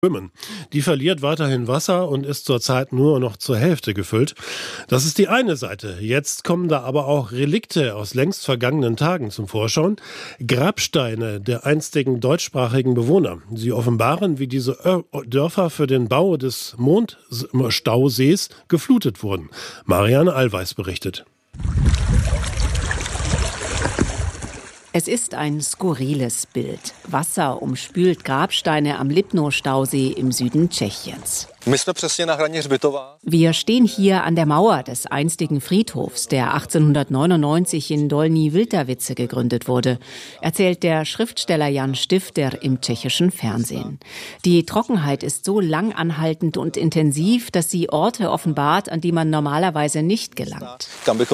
schwimmen. Die verliert weiterhin Wasser und ist zurzeit nur noch zur Hälfte gefüllt. Das ist die eine Seite. Jetzt kommen da aber auch Relikte aus längst vergangenen Tagen zum Vorschein. Grabsteine der einstigen deutschsprachigen Bewohner. Sie offenbaren, wie diese Dörfer für den Bau des Mondstausees geflutet wurden. Marianne Allweis berichtet. Es ist ein skurriles Bild. Wasser umspült Grabsteine am Lipno-Stausee im Süden Tschechiens. Wir stehen hier an der Mauer des einstigen Friedhofs, der 1899 in Dolní Vltavice gegründet wurde, erzählt der Schriftsteller Jan Stifter im tschechischen Fernsehen. Die Trockenheit ist so lang anhaltend und intensiv, dass sie Orte offenbart, an die man normalerweise nicht gelangt.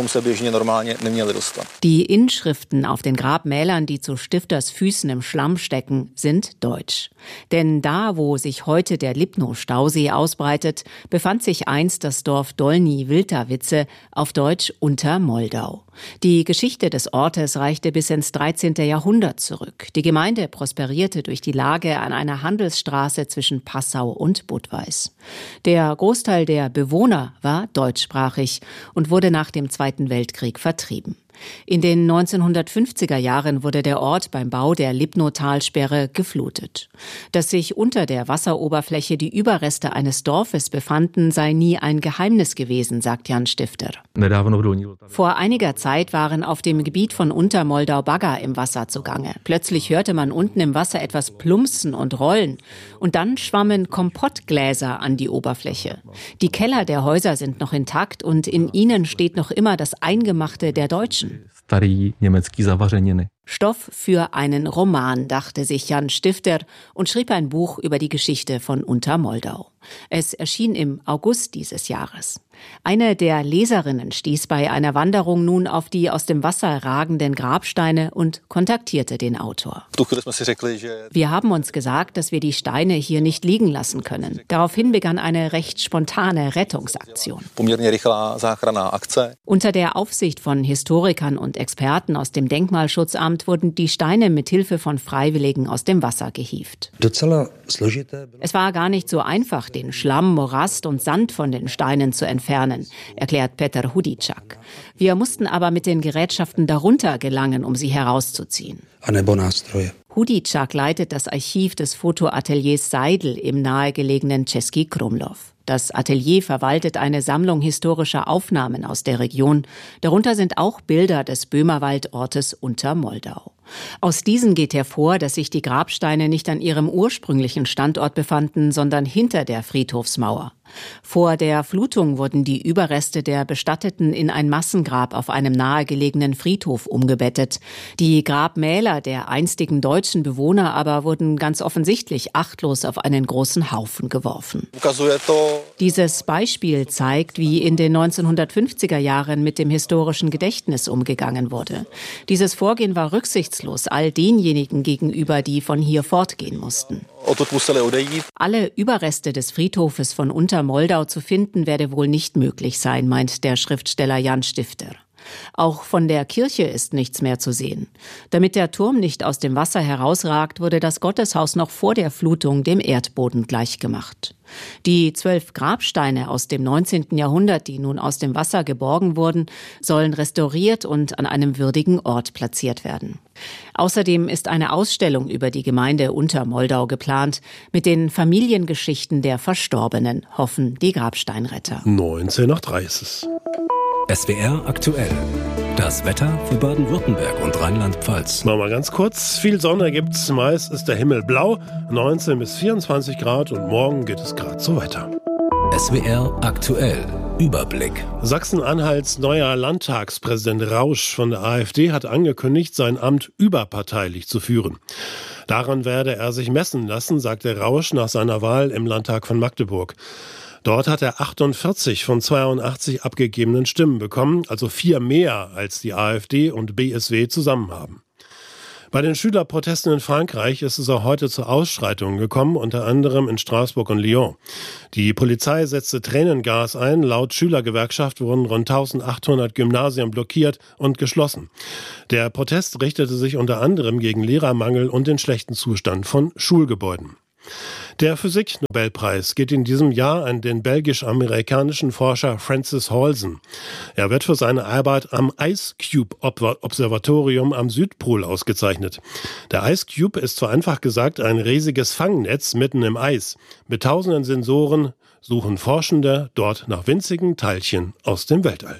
Die Inschriften auf den Grabmälern, die zu Stifters Füßen im Schlamm stecken, sind deutsch. Denn da, wo sich heute der Lipno-Stausee ausbreitet, befand sich einst das Dorf Dolní Vltavice, auf Deutsch Untermoldau. Die Geschichte des Ortes reichte bis ins 13. Jahrhundert zurück. Die Gemeinde prosperierte durch die Lage an einer Handelsstraße zwischen Passau und Budweis. Der Großteil der Bewohner war deutschsprachig und wurde nach dem Zweiten Weltkrieg vertrieben. In den 1950er Jahren wurde der Ort beim Bau der Lipno-Talsperre geflutet. Dass sich unter der Wasseroberfläche die Überreste eines Dorfes befanden, sei nie ein Geheimnis gewesen, sagt Jan Stifter. Vor einiger Zeit waren auf dem Gebiet von Untermoldau Bagger im Wasser zugange. Plötzlich hörte man unten im Wasser etwas plumpsen und rollen. Und dann schwammen Kompottgläser an die Oberfläche. Die Keller der Häuser sind noch intakt und in ihnen steht noch immer das Eingemachte der Deutschen. Stoff für einen Roman, dachte sich Jan Stifter und schrieb ein Buch über die Geschichte von Untermoldau. Es erschien im August dieses Jahres. Eine der Leserinnen stieß bei einer Wanderung nun auf die aus dem Wasser ragenden Grabsteine und kontaktierte den Autor. Wir haben uns gesagt, dass wir die Steine hier nicht liegen lassen können. Daraufhin begann eine recht spontane Rettungsaktion. Unter der Aufsicht von Historikern und Experten aus dem Denkmalschutzamt wurden die Steine mit Hilfe von Freiwilligen aus dem Wasser gehievt. Es war gar nicht so einfach, den Schlamm, Morast und Sand von den Steinen zu entfernen, erklärt Peter Hudicak. Wir mussten aber mit den Gerätschaften darunter gelangen, um sie herauszuziehen. Hudicak leitet das Archiv des Fotoateliers Seidel im nahegelegenen Český Krumlov. Das Atelier verwaltet eine Sammlung historischer Aufnahmen aus der Region. Darunter sind auch Bilder des Böhmerwaldortes Untermoldau. Aus diesen geht hervor, dass sich die Grabsteine nicht an ihrem ursprünglichen Standort befanden, sondern hinter der Friedhofsmauer. Vor der Flutung wurden die Überreste der Bestatteten in ein Massengrab auf einem nahegelegenen Friedhof umgebettet. Die Grabmäler der einstigen deutschen Bewohner aber wurden ganz offensichtlich achtlos auf einen großen Haufen geworfen. Dieses Beispiel zeigt, wie in den 1950er Jahren mit dem historischen Gedächtnis umgegangen wurde. Dieses Vorgehen war rücksichtslos all denjenigen gegenüber, die von hier fortgehen mussten. Alle Überreste des Friedhofes von Untermoldau zu finden, werde wohl nicht möglich sein, meint der Schriftsteller Jan Stifter. Auch von der Kirche ist nichts mehr zu sehen. Damit der Turm nicht aus dem Wasser herausragt, wurde das Gotteshaus noch vor der Flutung dem Erdboden gleichgemacht. Die 12 Grabsteine aus dem 19. Jahrhundert, die nun aus dem Wasser geborgen wurden, sollen restauriert und an einem würdigen Ort platziert werden. Außerdem ist eine Ausstellung über die Gemeinde Untermoldau geplant. Mit den Familiengeschichten der Verstorbenen, hoffen die Grabsteinretter. 19:30 SWR aktuell. Das Wetter für Baden-Württemberg und Rheinland-Pfalz. Machen wir ganz kurz. Viel Sonne gibt's. Meist ist der Himmel blau. 19 bis 24 Grad und morgen geht es gerade so weiter. SWR aktuell. Überblick. Sachsen-Anhalts neuer Landtagspräsident Rausch von der AfD hat angekündigt, sein Amt überparteilich zu führen. Daran werde er sich messen lassen, sagte Rausch nach seiner Wahl im Landtag von Magdeburg. Dort hat er 48 von 82 abgegebenen Stimmen bekommen, also 4 mehr als die AfD und BSW zusammen haben. Bei den Schülerprotesten in Frankreich ist es auch heute zu Ausschreitungen gekommen, unter anderem in Straßburg und Lyon. Die Polizei setzte Tränengas ein. Laut Schülergewerkschaft wurden rund 1800 Gymnasien blockiert und geschlossen. Der Protest richtete sich unter anderem gegen Lehrermangel und den schlechten Zustand von Schulgebäuden. Der Physik-Nobelpreis geht in diesem Jahr an den belgisch-amerikanischen Forscher Francis Halsen. Er wird für seine Arbeit am Ice Cube Observatorium am Südpol ausgezeichnet. Der Ice Cube ist vereinfacht gesagt ein riesiges Fangnetz mitten im Eis. Mit tausenden Sensoren suchen Forschende dort nach winzigen Teilchen aus dem Weltall.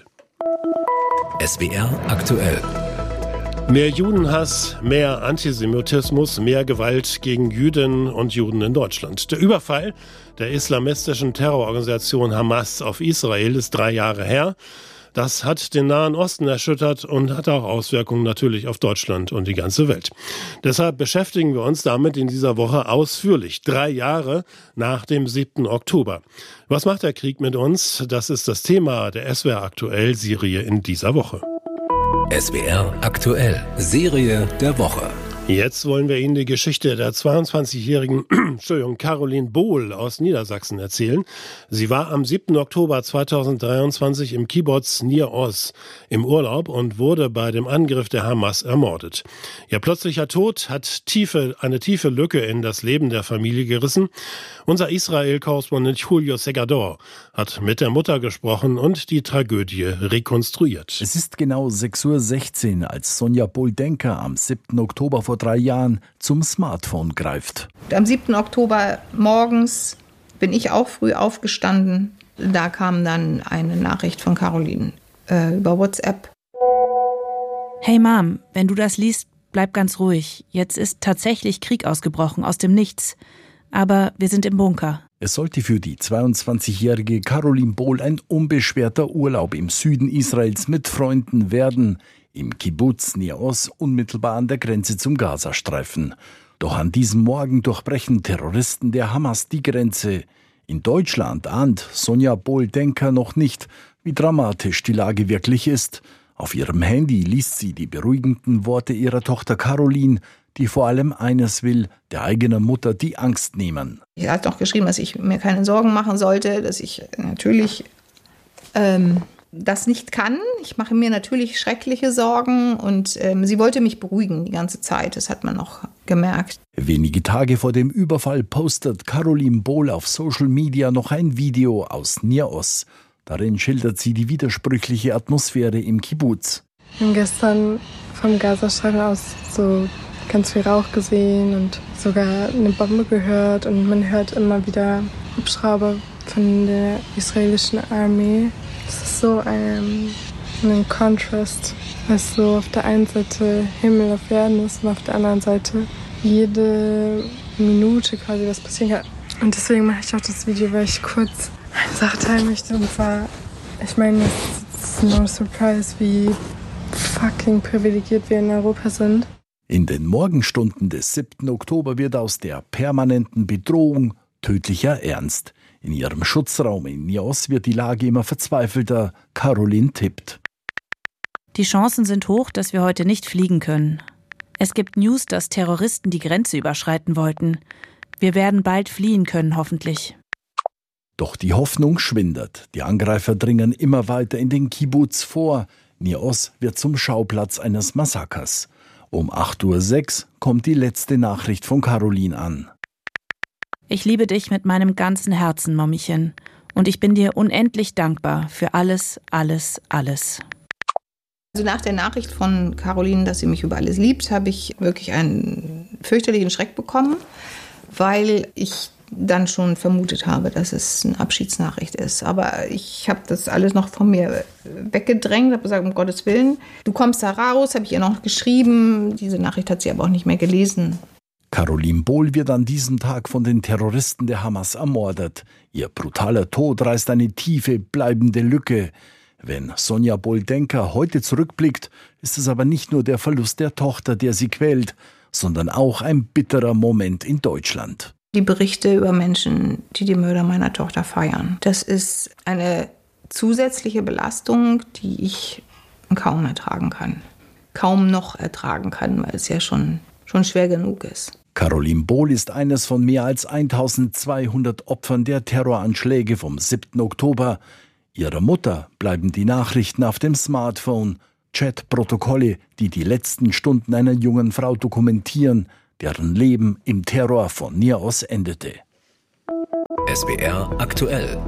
SWR aktuell. Mehr Judenhass, mehr Antisemitismus, mehr Gewalt gegen Jüdinnen und Juden in Deutschland. Der Überfall der islamistischen Terrororganisation Hamas auf Israel ist 3 Jahre her. Das hat den Nahen Osten erschüttert und hat auch Auswirkungen natürlich auf Deutschland und die ganze Welt. Deshalb beschäftigen wir uns damit in dieser Woche ausführlich. 3 Jahre nach dem 7. Oktober. Was macht der Krieg mit uns? Das ist das Thema der SWR aktuell Serie in dieser Woche. SWR aktuell, Serie der Woche. Jetzt wollen wir Ihnen die Geschichte der 22-jährigen Caroline Bohl aus Niedersachsen erzählen. Sie war am 7. Oktober 2023 im Kibbuz Nir Oz im Urlaub und wurde bei dem Angriff der Hamas ermordet. Ihr plötzlicher Tod hat eine tiefe Lücke in das Leben der Familie gerissen. Unser Israel-Korrespondent Julio Segador hat mit der Mutter gesprochen und die Tragödie rekonstruiert. Es ist genau 6:16 Uhr, als Sonja Bohl-Denker am 7. Oktober vor 3 Jahren zum Smartphone greift. Am 7. Oktober morgens bin ich auch früh aufgestanden. Da kam dann eine Nachricht von Caroline über WhatsApp. Hey Mom, wenn du das liest, bleib ganz ruhig. Jetzt ist tatsächlich Krieg ausgebrochen, aus dem Nichts. Aber wir sind im Bunker. Es sollte für die 22-jährige Caroline Bohl ein unbeschwerter Urlaub im Süden Israels mit Freunden werden, im Kibbuz Nir Oz, unmittelbar an der Grenze zum Gazastreifen. Doch an diesem Morgen durchbrechen Terroristen der Hamas die Grenze. In Deutschland ahnt Sonja Bohl-Denker noch nicht, wie dramatisch die Lage wirklich ist. Auf ihrem Handy liest sie die beruhigenden Worte ihrer Tochter Caroline, die vor allem eines will, der eigenen Mutter die Angst nehmen. Sie hat noch geschrieben, dass ich mir keine Sorgen machen sollte, dass ich natürlich das nicht kann. Ich mache mir natürlich schreckliche Sorgen und sie wollte mich beruhigen die ganze Zeit. Das hat man auch gemerkt. Wenige Tage vor dem Überfall postet Caroline Bohl auf Social Media noch ein Video aus Nir Oz. Darin schildert sie die widersprüchliche Atmosphäre im Kibbuz. Wir haben gestern vom Gazastreifen aus so ganz viel Rauch gesehen und sogar eine Bombe gehört. Und man hört immer wieder Hubschrauber von der israelischen Armee. Es ist so ein Kontrast, was so auf der einen Seite Himmel auf Erden ist und auf der anderen Seite jede Minute quasi was passieren kann. Und deswegen mache ich auch das Video, weil ich kurz eine Sache teilen möchte. Und zwar, ich meine, es ist no surprise, wie fucking privilegiert wir in Europa sind. In den Morgenstunden des 7. Oktober wird aus der permanenten Bedrohung tödlicher Ernst. In ihrem Schutzraum in Nir Oz wird die Lage immer verzweifelter. Caroline tippt. Die Chancen sind hoch, dass wir heute nicht fliegen können. Es gibt News, dass Terroristen die Grenze überschreiten wollten. Wir werden bald fliehen können, hoffentlich. Doch die Hoffnung schwindet. Die Angreifer dringen immer weiter in den Kibbuz vor. Nir Oz wird zum Schauplatz eines Massakers. Um 8:06 Uhr kommt die letzte Nachricht von Caroline an. Ich liebe dich mit meinem ganzen Herzen, Mommchen. Und ich bin dir unendlich dankbar für alles, alles, alles. Also nach der Nachricht von Caroline, dass sie mich über alles liebt, habe ich wirklich einen fürchterlichen Schreck bekommen, weil ich dann schon vermutet habe, dass es eine Abschiedsnachricht ist. Aber ich habe das alles noch von mir weggedrängt, habe gesagt, um Gottes Willen, du kommst da raus, habe ich ihr noch geschrieben. Diese Nachricht hat sie aber auch nicht mehr gelesen. Caroline Bohl wird an diesem Tag von den Terroristen der Hamas ermordet. Ihr brutaler Tod reißt eine tiefe, bleibende Lücke. Wenn Sonja Bohl-Denker heute zurückblickt, ist es aber nicht nur der Verlust der Tochter, der sie quält, sondern auch ein bitterer Moment in Deutschland. Die Berichte über Menschen, die die Mörder meiner Tochter feiern, das ist eine zusätzliche Belastung, die ich kaum ertragen kann. Kaum noch ertragen kann, weil es ja schon schwer genug ist. Caroline Bohl ist eines von mehr als 1200 Opfern der Terroranschläge vom 7. Oktober. Ihrer Mutter bleiben die Nachrichten auf dem Smartphone, Chatprotokolle, die die letzten Stunden einer jungen Frau dokumentieren, deren Leben im Terror von Nir Oz endete. SWR aktuell.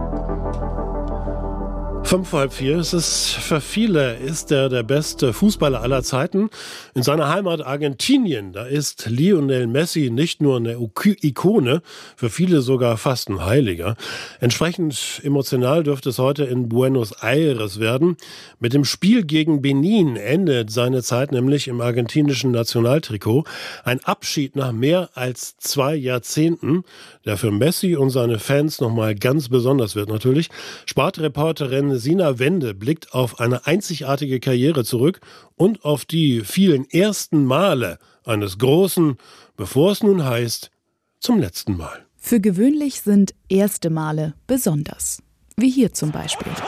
3:55 ist es. Für viele ist er der beste Fußballer aller Zeiten. In seiner Heimat Argentinien, da ist Lionel Messi nicht nur eine Ikone, für viele sogar fast ein Heiliger. Entsprechend emotional dürfte es heute in Buenos Aires werden. Mit dem Spiel gegen Benin endet seine Zeit nämlich im argentinischen Nationaltrikot. Ein Abschied nach mehr als 2 Jahrzehnten, der für Messi und seine Fans nochmal ganz besonders wird natürlich. Sportreporterin Sina Wende blickt auf eine einzigartige Karriere zurück und auf die vielen ersten Male eines Großen, bevor es nun heißt, zum letzten Mal. Für gewöhnlich sind erste Male besonders. Wie hier zum Beispiel. Tor!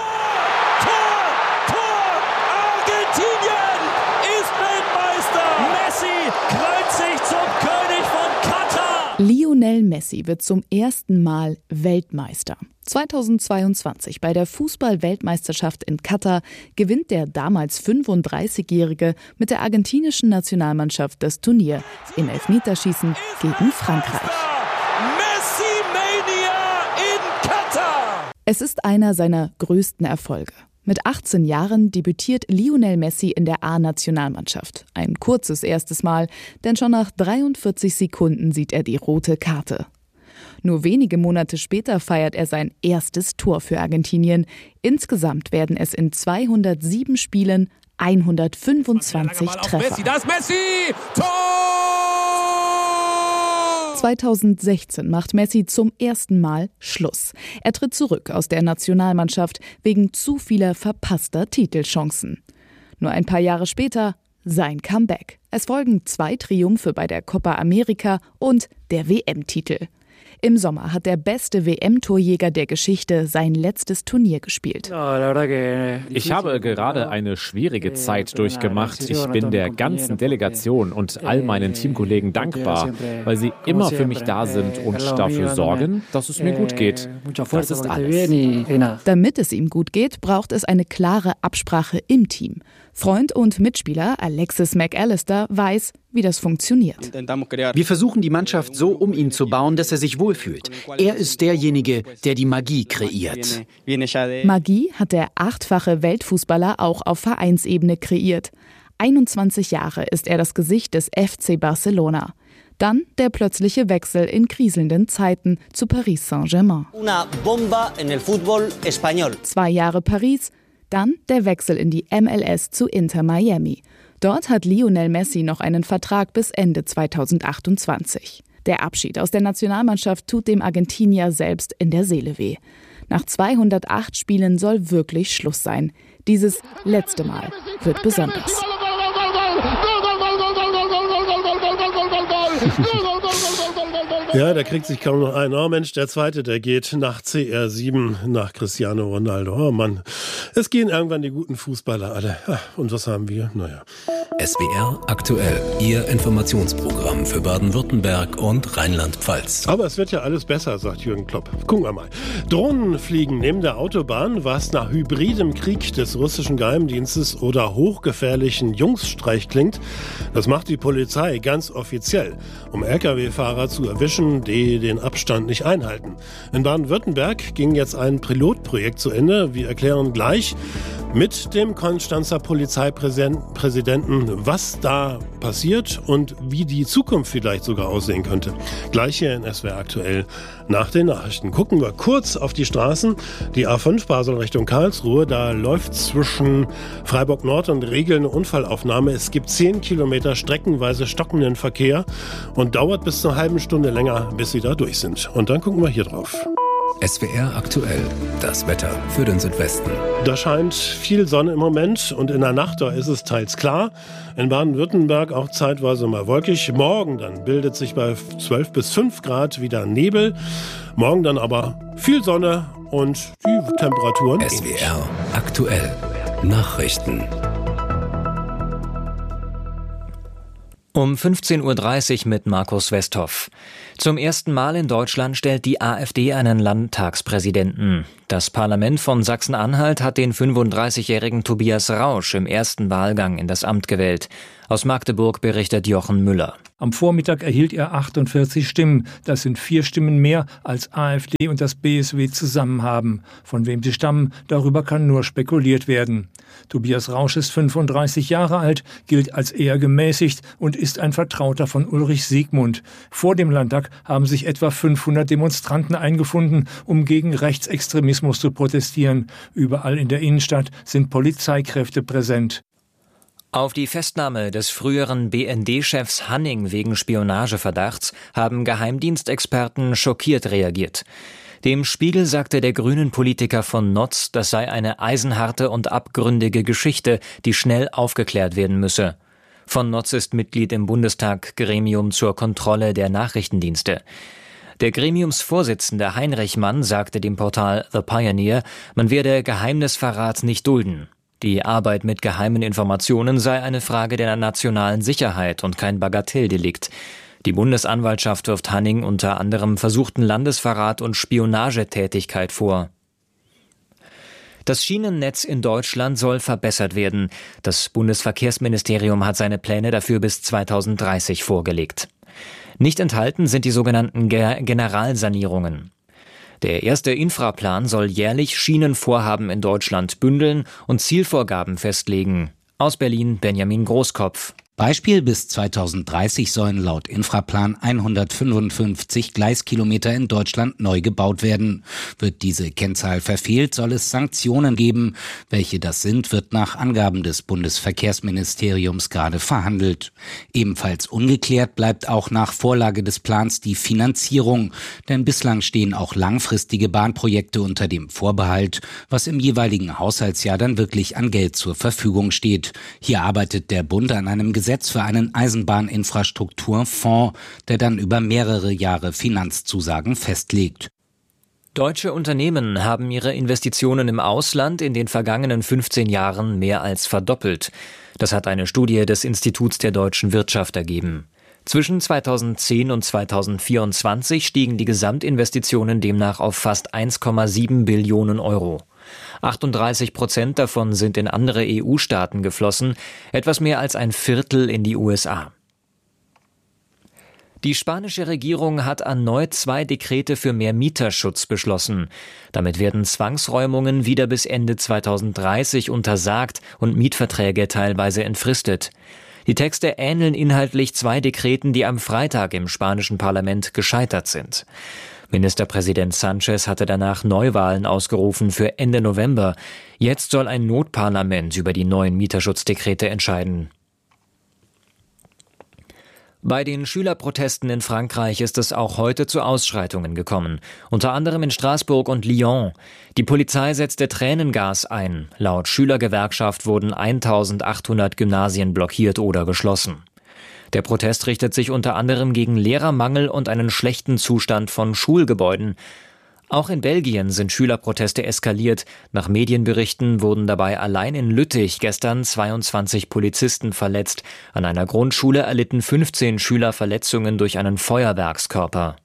Argentinien ist Weltmeister! Messi krönt sich zum König von Katar! Lionel Messi wird zum ersten Mal Weltmeister. 2022 bei der Fußball-Weltmeisterschaft in Katar gewinnt der damals 35-Jährige mit der argentinischen Nationalmannschaft das Turnier im Elfmeterschießen gegen Frankreich. Messi-Mania in Katar! Es ist einer seiner größten Erfolge. Mit 18 Jahren debütiert Lionel Messi in der A-Nationalmannschaft. Ein kurzes erstes Mal, denn schon nach 43 Sekunden sieht er die rote Karte. Nur wenige Monate später feiert er sein erstes Tor für Argentinien. Insgesamt werden es in 207 Spielen 125 Treffer. Messi, das Messi! Tor! 2016 macht Messi zum ersten Mal Schluss. Er tritt zurück aus der Nationalmannschaft wegen zu vieler verpasster Titelchancen. Nur ein paar Jahre später sein Comeback. Es folgen 2 Triumphe bei der Copa América und der WM-Titel. Im Sommer hat der beste WM-Torjäger der Geschichte sein letztes Turnier gespielt. Ich habe gerade eine schwierige Zeit durchgemacht. Ich bin der ganzen Delegation und all meinen Teamkollegen dankbar, weil sie immer für mich da sind und dafür sorgen, dass es mir gut geht. Das ist alles. Damit es ihm gut geht, braucht es eine klare Absprache im Team. Freund und Mitspieler Alexis McAllister weiß, wie das funktioniert. Wir versuchen, die Mannschaft so um ihn zu bauen, dass er sich wohlfühlt. Er ist derjenige, der die Magie kreiert. Magie hat der 8-fache Weltfußballer auch auf Vereinsebene kreiert. 21 Jahre ist er das Gesicht des FC Barcelona. Dann der plötzliche Wechsel in kriselnden Zeiten zu Paris Saint-Germain. 2 Jahre Paris, dann der Wechsel in die MLS zu Inter Miami. Dort hat Lionel Messi noch einen Vertrag bis Ende 2028. Der Abschied aus der Nationalmannschaft tut dem Argentinier selbst in der Seele weh. Nach 208 Spielen soll wirklich Schluss sein. Dieses letzte Mal wird besonders. Ja, der kriegt sich kaum noch ein. Oh Mensch, der zweite, der geht nach CR7, nach Cristiano Ronaldo. Oh Mann, es gehen irgendwann die guten Fußballer alle. Und was haben wir? Naja. SWR aktuell, Ihr Informationsprogramm für Baden-Württemberg und Rheinland-Pfalz. Aber es wird ja alles besser, sagt Jürgen Klopp. Gucken wir mal. Drohnen fliegen neben der Autobahn, was nach hybridem Krieg des russischen Geheimdienstes oder hochgefährlichen Jungsstreich klingt. Das macht die Polizei ganz offiziell, um Lkw-Fahrer zu erwischen, die den Abstand nicht einhalten. In Baden-Württemberg ging jetzt ein Pilotprojekt zu Ende. Wir erklären gleich mit dem Konstanzer Polizeipräsidenten, was da passiert und wie die Zukunft vielleicht sogar aussehen könnte. Gleich hier in SWR aktuell nach den Nachrichten. Gucken wir kurz auf die Straßen. Die A5 Basel Richtung Karlsruhe, da läuft zwischen Freiburg Nord und Regel eine Unfallaufnahme. Es gibt 10 Kilometer streckenweise stockenden Verkehr und dauert bis zu einer halben Stunde länger, bis sie da durch sind. Und dann gucken wir hier drauf. SWR aktuell, das Wetter für den Südwesten. Da scheint viel Sonne im Moment und in der Nacht, da ist es teils klar. In Baden-Württemberg auch zeitweise mal wolkig. Morgen dann bildet sich bei 12 bis 5 Grad wieder Nebel. Morgen dann aber viel Sonne und die Temperaturen SWR ähnlich. Aktuell, Nachrichten. Um 15:30 Uhr mit Markus Westhoff. Zum ersten Mal in Deutschland stellt die AfD einen Landtagspräsidenten. Das Parlament von Sachsen-Anhalt hat den 35-jährigen Tobias Rausch im ersten Wahlgang in das Amt gewählt. Aus Magdeburg berichtet Jochen Müller. Am Vormittag erhielt er 48 Stimmen. Das sind 4 Stimmen mehr, als AfD und das BSW zusammen haben. Von wem sie stammen, darüber kann nur spekuliert werden. Tobias Rausch ist 35 Jahre alt, gilt als eher gemäßigt und ist ein Vertrauter von Ulrich Siegmund. Vor dem Landtag haben sich etwa 500 Demonstranten eingefunden, um gegen Rechtsextremismus zu protestieren. Überall in der Innenstadt sind Polizeikräfte präsent. Auf die Festnahme des früheren BND-Chefs Hanning wegen Spionageverdachts haben Geheimdienstexperten schockiert reagiert. Dem Spiegel sagte der Grünen-Politiker von Notz, das sei eine eisenharte und abgründige Geschichte, die schnell aufgeklärt werden müsse. Von Notz ist Mitglied im Bundestag-Gremium zur Kontrolle der Nachrichtendienste. Der Gremiumsvorsitzende Heinrich Mann sagte dem Portal The Pioneer, man werde Geheimnisverrat nicht dulden. Die Arbeit mit geheimen Informationen sei eine Frage der nationalen Sicherheit und kein Bagatelldelikt. Die Bundesanwaltschaft wirft Hanning unter anderem versuchten Landesverrat und Spionagetätigkeit vor. Das Schienennetz in Deutschland soll verbessert werden. Das Bundesverkehrsministerium hat seine Pläne dafür bis 2030 vorgelegt. Nicht enthalten sind die sogenannten Generalsanierungen. Der erste Infraplan soll jährlich Schienenvorhaben in Deutschland bündeln und Zielvorgaben festlegen. Aus Berlin Benjamin Großkopf. Beispiel: bis 2030 sollen laut Infraplan 155 Gleiskilometer in Deutschland neu gebaut werden. Wird diese Kennzahl verfehlt, soll es Sanktionen geben. Welche das sind, wird nach Angaben des Bundesverkehrsministeriums gerade verhandelt. Ebenfalls ungeklärt bleibt auch nach Vorlage des Plans die Finanzierung. Denn bislang stehen auch langfristige Bahnprojekte unter dem Vorbehalt, was im jeweiligen Haushaltsjahr dann wirklich an Geld zur Verfügung steht. Hier arbeitet der Bund an einem Gesetz für einen Eisenbahninfrastrukturfonds, der dann über mehrere Jahre Finanzzusagen festlegt. Deutsche Unternehmen haben ihre Investitionen im Ausland in den vergangenen 15 Jahren mehr als verdoppelt. Das hat eine Studie des Instituts der deutschen Wirtschaft ergeben. Zwischen 2010 und 2024 stiegen die Gesamtinvestitionen demnach auf fast 1,7 Billionen Euro. 38% davon sind in andere EU-Staaten geflossen, etwas mehr als ein Viertel in die USA. Die spanische Regierung hat erneut 2 Dekrete für mehr Mieterschutz beschlossen. Damit werden Zwangsräumungen wieder bis Ende 2030 untersagt und Mietverträge teilweise entfristet. Die Texte ähneln inhaltlich 2 Dekreten, die am Freitag im spanischen Parlament gescheitert sind. Ministerpräsident Sánchez hatte danach Neuwahlen ausgerufen für Ende November. Jetzt soll ein Notparlament über die neuen Mieterschutzdekrete entscheiden. Bei den Schülerprotesten in Frankreich ist es auch heute zu Ausschreitungen gekommen, unter anderem in Straßburg und Lyon. Die Polizei setzte Tränengas ein. Laut Schülergewerkschaft wurden 1800 Gymnasien blockiert oder geschlossen. Der Protest richtet sich unter anderem gegen Lehrermangel und einen schlechten Zustand von Schulgebäuden. Auch in Belgien sind Schülerproteste eskaliert. Nach Medienberichten wurden dabei allein in Lüttich gestern 22 Polizisten verletzt. An einer Grundschule erlitten 15 Schüler Verletzungen durch einen Feuerwerkskörper.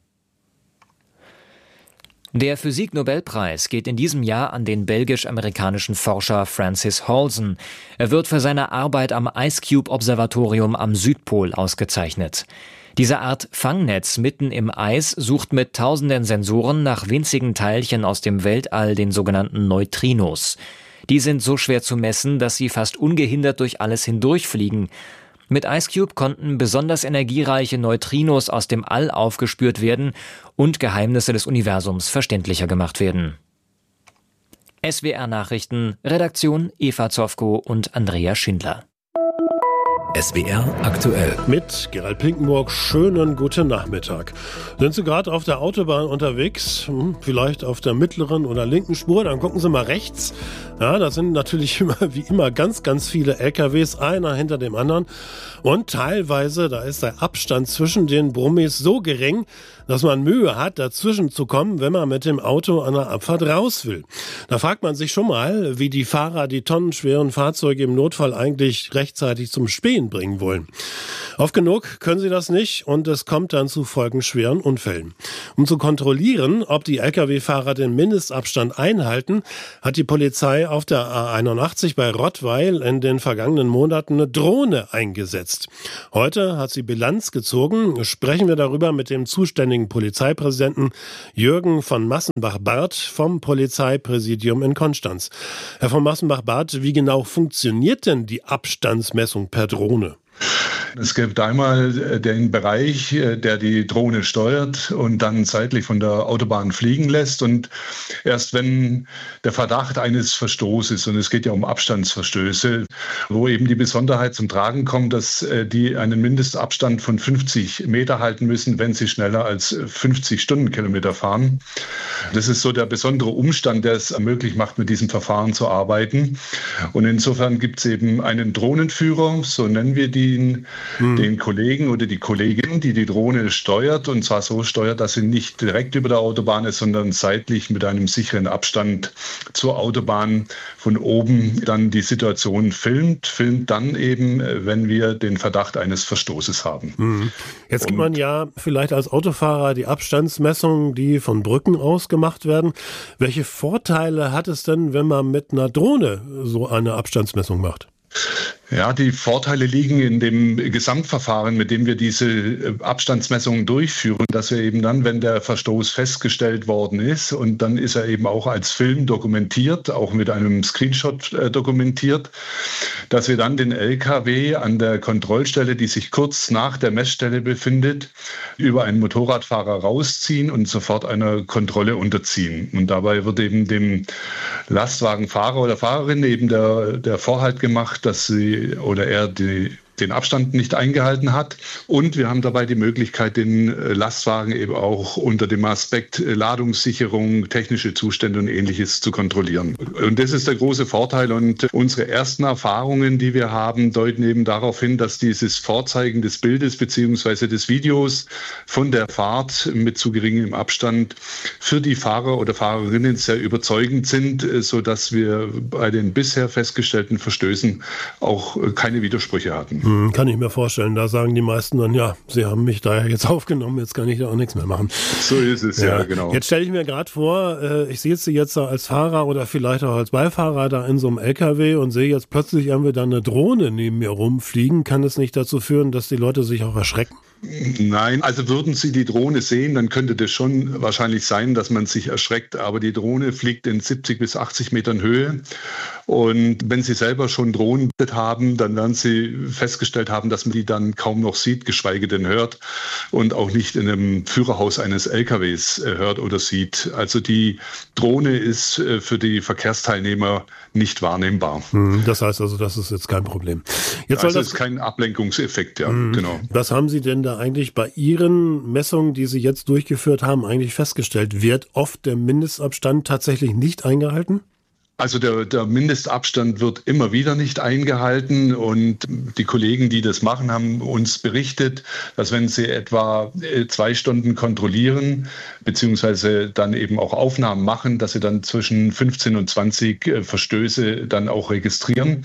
Der Physik-Nobelpreis geht in diesem Jahr an den belgisch-amerikanischen Forscher Francis Halsen. Er wird für seine Arbeit am Ice Cube Observatorium am Südpol ausgezeichnet. Diese Art Fangnetz mitten im Eis sucht mit tausenden Sensoren nach winzigen Teilchen aus dem Weltall, den sogenannten Neutrinos. Die sind so schwer zu messen, dass sie fast ungehindert durch alles hindurchfliegen. Mit IceCube konnten besonders energiereiche Neutrinos aus dem All aufgespürt werden und Geheimnisse des Universums verständlicher gemacht werden. SWR Nachrichten, Redaktion Eva Zofko und Andrea Schindler. SWR aktuell. Mit Gerald Pinkenburg, schönen guten Nachmittag. Sind Sie gerade auf der Autobahn unterwegs? Vielleicht auf der mittleren oder linken Spur? Dann gucken Sie mal rechts. Ja, da sind natürlich wie immer ganz, ganz viele LKWs, einer hinter dem anderen. Und teilweise, da ist der Abstand zwischen den Brummis so gering, dass man Mühe hat, dazwischen zu kommen, wenn man mit dem Auto an der Abfahrt raus will. Da fragt man sich schon mal, wie die Fahrer die tonnenschweren Fahrzeuge im Notfall eigentlich rechtzeitig zum Stehen Stehen bringen wollen. Oft genug können sie das nicht und es kommt dann zu folgenschweren Unfällen. Um zu kontrollieren, ob die Lkw-Fahrer den Mindestabstand einhalten, hat die Polizei auf der A81 bei Rottweil in den vergangenen Monaten eine Drohne eingesetzt. Heute hat sie Bilanz gezogen. Sprechen wir darüber mit dem zuständigen Polizeipräsidenten Jürgen von Massenbach-Barth vom Polizeipräsidium in Konstanz. Herr von Massenbach-Barth, wie genau funktioniert denn die Abstandsmessung per Drohne? Es gibt einmal den Bereich, der die Drohne steuert und dann seitlich von der Autobahn fliegen lässt. Und erst wenn der Verdacht eines Verstoßes, und es geht ja um Abstandsverstöße, wo eben die Besonderheit zum Tragen kommt, dass die einen Mindestabstand von 50 Meter halten müssen, wenn sie schneller als 50 Stundenkilometer fahren. Das ist so der besondere Umstand, der es ermöglicht macht, mit diesem Verfahren zu arbeiten. Und insofern gibt es eben einen Drohnenführer, so nennen wir den Kollegen oder die Kollegin, die die Drohne steuert, und zwar so steuert, dass sie nicht direkt über der Autobahn ist, sondern seitlich mit einem sicheren Abstand zur Autobahn von oben dann die Situation filmt dann eben, wenn wir den Verdacht eines Verstoßes haben. Jetzt gibt man ja vielleicht als Autofahrer die Abstandsmessungen, die von Brücken aus gemacht werden. Welche Vorteile hat es denn, wenn man mit einer Drohne so eine Abstandsmessung macht? Ja, die Vorteile liegen in dem Gesamtverfahren, mit dem wir diese Abstandsmessungen durchführen, dass wir eben dann, wenn der Verstoß festgestellt worden ist, und dann ist er eben auch als Film dokumentiert, auch mit einem Screenshot dokumentiert, dass wir dann den LKW an der Kontrollstelle, die sich kurz nach der Messstelle befindet, über einen Motorradfahrer rausziehen und sofort einer Kontrolle unterziehen. Und dabei wird eben dem Lastwagenfahrer oder Fahrerin eben der Vorhalt gemacht, dass sie oder er den Abstand nicht eingehalten hat. Und wir haben dabei die Möglichkeit, den Lastwagen eben auch unter dem Aspekt Ladungssicherung, technische Zustände und Ähnliches zu kontrollieren. Und das ist der große Vorteil. Und unsere ersten Erfahrungen, die wir haben, deuten eben darauf hin, dass dieses Vorzeigen des Bildes bzw. des Videos von der Fahrt mit zu geringem Abstand für die Fahrer oder Fahrerinnen sehr überzeugend sind, sodass wir bei den bisher festgestellten Verstößen auch keine Widersprüche hatten. Kann ich mir vorstellen. Da sagen die meisten dann, ja, sie haben mich da jetzt aufgenommen, jetzt kann ich da auch nichts mehr machen. So ist es, ja genau. Jetzt stelle ich mir gerade vor, ich sehe Sie jetzt da als Fahrer oder vielleicht auch als Beifahrer da in so einem LKW und sehe jetzt plötzlich irgendwie da eine Drohne neben mir rumfliegen. Kann es nicht dazu führen, dass die Leute sich auch erschrecken? Nein, also würden Sie die Drohne sehen, dann könnte das schon wahrscheinlich sein, dass man sich erschreckt. Aber die Drohne fliegt in 70 bis 80 Metern Höhe. Und wenn Sie selber schon Drohnen haben, dann werden Sie festgestellt haben, dass man die dann kaum noch sieht, geschweige denn hört und auch nicht in einem Führerhaus eines LKWs hört oder sieht. Also die Drohne ist für die Verkehrsteilnehmer nicht wahrnehmbar. Das heißt also, das ist jetzt kein Problem. Jetzt also das ist kein Ablenkungseffekt, ja, genau. Was haben Sie denn da eigentlich bei Ihren Messungen, die Sie jetzt durchgeführt haben, eigentlich festgestellt? Wird oft der Mindestabstand tatsächlich nicht eingehalten? Also der Mindestabstand wird immer wieder nicht eingehalten und die Kollegen, die das machen, haben uns berichtet, dass wenn sie etwa 2 Stunden kontrollieren, beziehungsweise dann eben auch Aufnahmen machen, dass sie dann zwischen 15 und 20 Verstöße dann auch registrieren.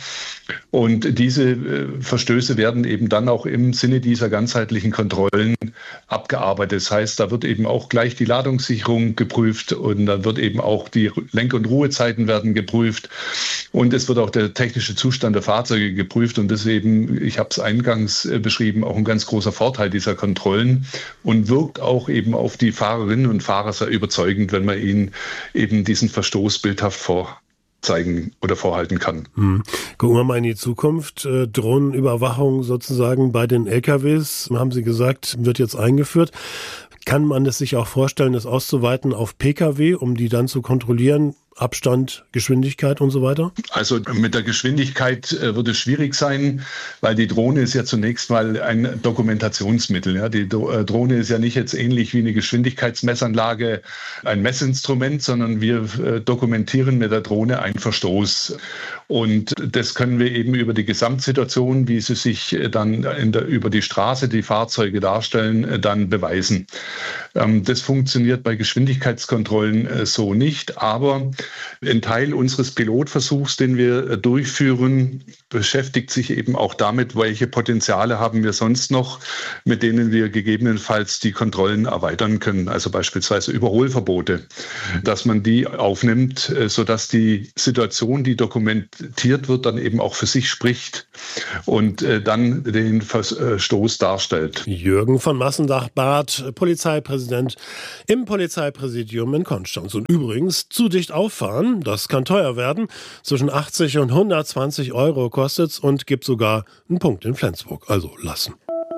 Und diese Verstöße werden eben dann auch im Sinne dieser ganzheitlichen Kontrollen abgearbeitet. Das heißt, da wird eben auch gleich die Ladungssicherung geprüft und dann wird eben auch die Lenk- und Ruhezeiten werden geprüft und es wird auch der technische Zustand der Fahrzeuge geprüft und das ist eben, ich habe es eingangs beschrieben, auch ein ganz großer Vorteil dieser Kontrollen und wirkt auch eben auf die Fahrerinnen und Fahrer sehr überzeugend, wenn man ihnen eben diesen Verstoß bildhaft vorzeigen oder vorhalten kann. Gucken wir mal in die Zukunft. Drohnenüberwachung sozusagen bei den LKWs, haben Sie gesagt, wird jetzt eingeführt. Kann man es sich auch vorstellen, das auszuweiten auf Pkw, um die dann zu kontrollieren? Abstand, Geschwindigkeit und so weiter? Also mit der Geschwindigkeit wird es schwierig sein, weil die Drohne ist ja zunächst mal ein Dokumentationsmittel. Ja? Die Drohne ist ja nicht jetzt ähnlich wie eine Geschwindigkeitsmessanlage ein Messinstrument, sondern wir dokumentieren mit der Drohne einen Verstoß. Und das können wir eben über die Gesamtsituation, wie sie sich dann über die Straße, die Fahrzeuge darstellen, dann beweisen. Das funktioniert bei Geschwindigkeitskontrollen so nicht. Aber ein Teil unseres Pilotversuchs, den wir durchführen, beschäftigt sich eben auch damit, welche Potenziale haben wir sonst noch, mit denen wir gegebenenfalls die Kontrollen erweitern können. Also beispielsweise Überholverbote, dass man die aufnimmt, sodass die Situation, die dokumentiert wird, dann eben auch für sich spricht und dann den Verstoß darstellt. Jürgen von Massendach-Barth, Polizeipräsident im Polizeipräsidium in Konstanz. Und übrigens, zu dicht auffahren, das kann teuer werden. Zwischen 80 und 120 Euro kostet's und gibt sogar einen Punkt in Flensburg. Also lassen.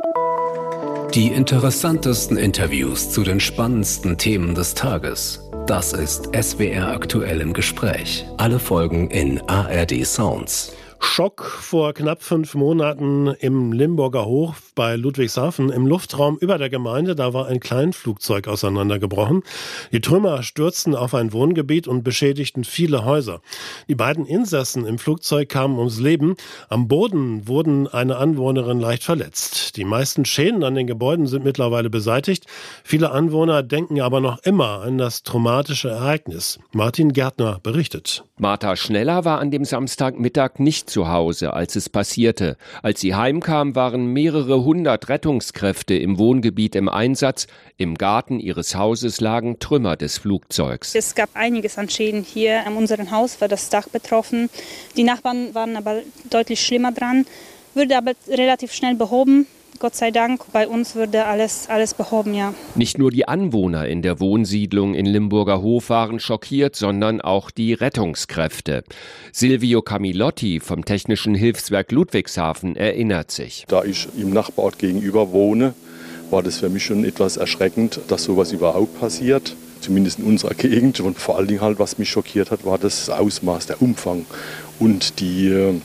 Die interessantesten Interviews zu den spannendsten Themen des Tages. Das ist SWR aktuell im Gespräch. Alle Folgen in ARD Sounds. Schock vor knapp 5 Monaten im Limburger Hof bei Ludwigshafen im Luftraum über der Gemeinde. Da war ein Kleinflugzeug auseinandergebrochen. Die Trümmer stürzten auf ein Wohngebiet und beschädigten viele Häuser. Die beiden Insassen im Flugzeug kamen ums Leben. Am Boden wurden eine Anwohnerin leicht verletzt. Die meisten Schäden an den Gebäuden sind mittlerweile beseitigt. Viele Anwohner denken aber noch immer an das traumatische Ereignis. Martin Gärtner berichtet. Martha Schneller war an dem Samstagmittag nicht zu Hause, als es passierte. Als sie heimkam, waren mehrere hundert Rettungskräfte im Wohngebiet im Einsatz. Im Garten ihres Hauses lagen Trümmer des Flugzeugs. Es gab einiges an Schäden hier. An unserem Haus war das Dach betroffen. Die Nachbarn waren aber deutlich schlimmer dran. Wurde aber relativ schnell behoben. Gott sei Dank, bei uns wurde alles behoben, ja. Nicht nur die Anwohner in der Wohnsiedlung in Limburger Hof waren schockiert, sondern auch die Rettungskräfte. Silvio Camilotti vom Technischen Hilfswerk Ludwigshafen erinnert sich. Da ich im Nachbarort gegenüber wohne, war das für mich schon etwas erschreckend, dass sowas überhaupt passiert. Zumindest in unserer Gegend. Und vor allen Dingen halt, was mich schockiert hat, war das Ausmaß, der Umfang und die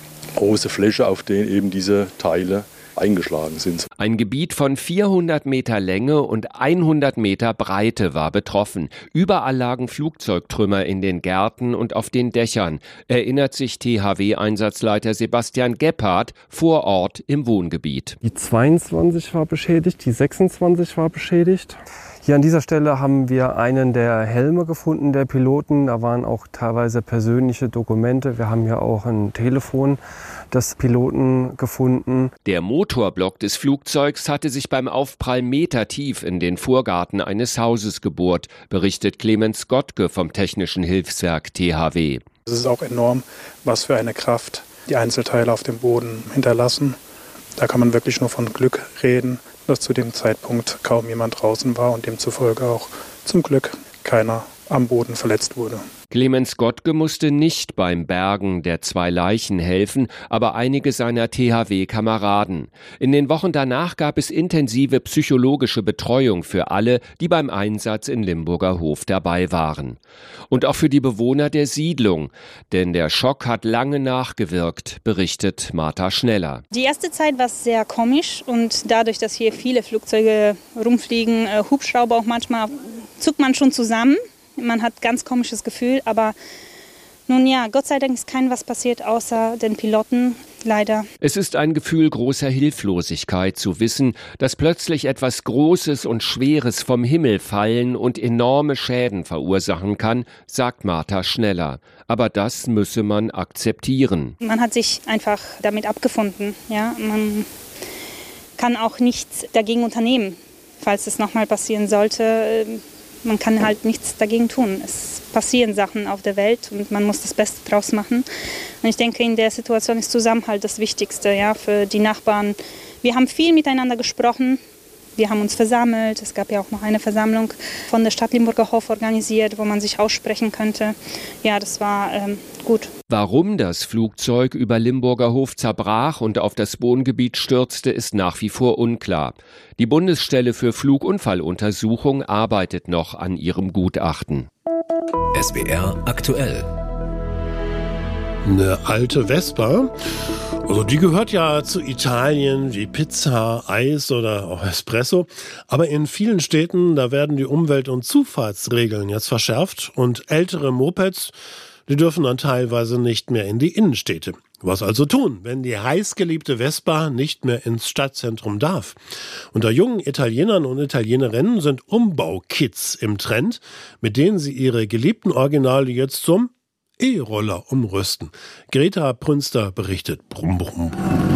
große Fläche, auf der eben diese Teile eingeschlagen sind. Ein Gebiet von 400 Meter Länge und 100 Meter Breite war betroffen. Überall lagen Flugzeugtrümmer in den Gärten und auf den Dächern, erinnert sich THW-Einsatzleiter Sebastian Gebhardt vor Ort im Wohngebiet. Die 22 war beschädigt, die 26 war beschädigt. Hier an dieser Stelle haben wir einen der Helme gefunden, der Piloten. Da waren auch teilweise persönliche Dokumente. Wir haben hier auch ein Telefon des Piloten gefunden. Der Motorblock des Flugzeugs hatte sich beim Aufprall metertief in den Vorgarten eines Hauses gebohrt, berichtet Clemens Gottke vom Technischen Hilfswerk THW. Es ist auch enorm, was für eine Kraft die Einzelteile auf dem Boden hinterlassen. Da kann man wirklich nur von Glück reden, dass zu dem Zeitpunkt kaum jemand draußen war und demzufolge auch zum Glück keiner am Boden verletzt wurde. Clemens Gottke musste nicht beim Bergen der 2 Leichen helfen, aber einige seiner THW-Kameraden. In den Wochen danach gab es intensive psychologische Betreuung für alle, die beim Einsatz in Limburger Hof dabei waren. Und auch für die Bewohner der Siedlung, denn der Schock hat lange nachgewirkt, berichtet Martha Schneller. Die erste Zeit war sehr komisch und dadurch, dass hier viele Flugzeuge rumfliegen, Hubschrauber auch manchmal, zuckt man schon zusammen. Man hat ein ganz komisches Gefühl, aber nun ja, Gott sei Dank ist kein was passiert, außer den Piloten, leider. Es ist ein Gefühl großer Hilflosigkeit zu wissen, dass plötzlich etwas Großes und Schweres vom Himmel fallen und enorme Schäden verursachen kann, sagt Martha Schneller. Aber das müsse man akzeptieren. Man hat sich einfach damit abgefunden. Ja? Man kann auch nichts dagegen unternehmen, falls es nochmal passieren sollte. Man kann halt nichts dagegen tun. Es passieren Sachen auf der Welt und man muss das Beste draus machen. Und ich denke, in der Situation ist Zusammenhalt das Wichtigste, ja, für die Nachbarn. Wir haben viel miteinander gesprochen. Wir haben uns versammelt. Es gab ja auch noch eine Versammlung von der Stadt Limburger Hof organisiert, wo man sich aussprechen könnte. Ja, das war gut. Warum das Flugzeug über Limburger Hof zerbrach und auf das Wohngebiet stürzte, ist nach wie vor unklar. Die Bundesstelle für Flugunfalluntersuchung arbeitet noch an ihrem Gutachten. SWR aktuell. Eine alte Vespa. Also die gehört ja zu Italien wie Pizza, Eis oder auch Espresso. Aber in vielen Städten, da werden die Umwelt- und Zufahrtsregeln jetzt verschärft und ältere Mopeds, die dürfen dann teilweise nicht mehr in die Innenstädte. Was also tun, wenn die heißgeliebte Vespa nicht mehr ins Stadtzentrum darf? Unter jungen Italienern und Italienerinnen sind Umbaukits im Trend, mit denen sie ihre geliebten Originale jetzt zum E-Roller umrüsten. Greta Prünster berichtet. Brumm, brumm.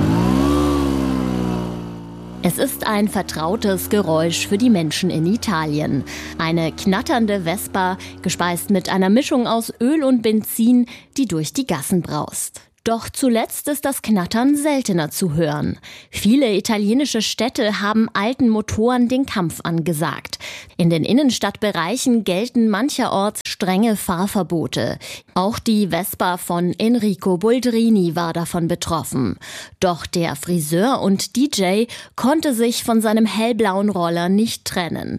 Es ist ein vertrautes Geräusch für die Menschen in Italien. Eine knatternde Vespa, gespeist mit einer Mischung aus Öl und Benzin, die durch die Gassen braust. Doch zuletzt ist das Knattern seltener zu hören. Viele italienische Städte haben alten Motoren den Kampf angesagt. In den Innenstadtbereichen gelten mancherorts strenge Fahrverbote. Auch die Vespa von Enrico Boldrini war davon betroffen. Doch der Friseur und DJ konnte sich von seinem hellblauen Roller nicht trennen.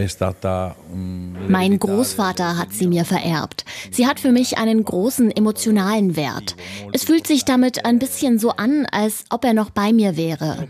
Mein Großvater hat sie mir vererbt. Sie hat für mich einen großen emotionalen Wert. Es fühlt sich damit ein bisschen so an, als ob er noch bei mir wäre.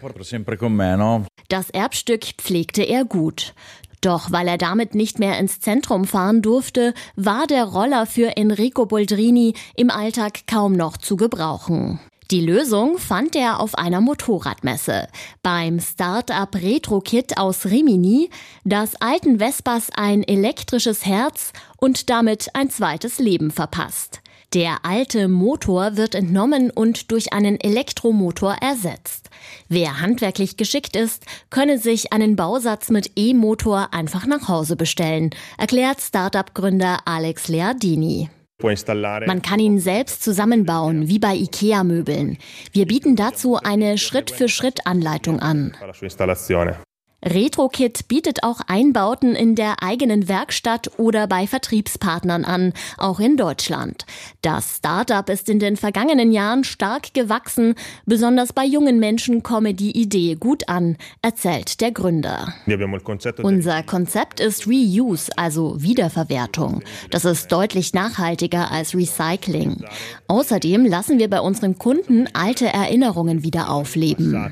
Das Erbstück pflegte er gut. Doch weil er damit nicht mehr ins Zentrum fahren durfte, war der Roller für Enrico Boldrini im Alltag kaum noch zu gebrauchen. Die Lösung fand er auf einer Motorradmesse. Beim Start-up Retro-Kit aus Rimini, das alten Vespas ein elektrisches Herz und damit ein zweites Leben verpasst. Der alte Motor wird entnommen und durch einen Elektromotor ersetzt. Wer handwerklich geschickt ist, könne sich einen Bausatz mit E-Motor einfach nach Hause bestellen, erklärt Start-up-Gründer Alex Leardini. Man kann ihn selbst zusammenbauen, wie bei IKEA-Möbeln. Wir bieten dazu eine Schritt-für-Schritt-Anleitung an. RetroKit bietet auch Einbauten in der eigenen Werkstatt oder bei Vertriebspartnern an, auch in Deutschland. Das Start-up ist in den vergangenen Jahren stark gewachsen. Besonders bei jungen Menschen komme die Idee gut an, erzählt der Gründer. Unser Konzept ist Reuse, also Wiederverwertung. Das ist deutlich nachhaltiger als Recycling. Außerdem lassen wir bei unseren Kunden alte Erinnerungen wieder aufleben.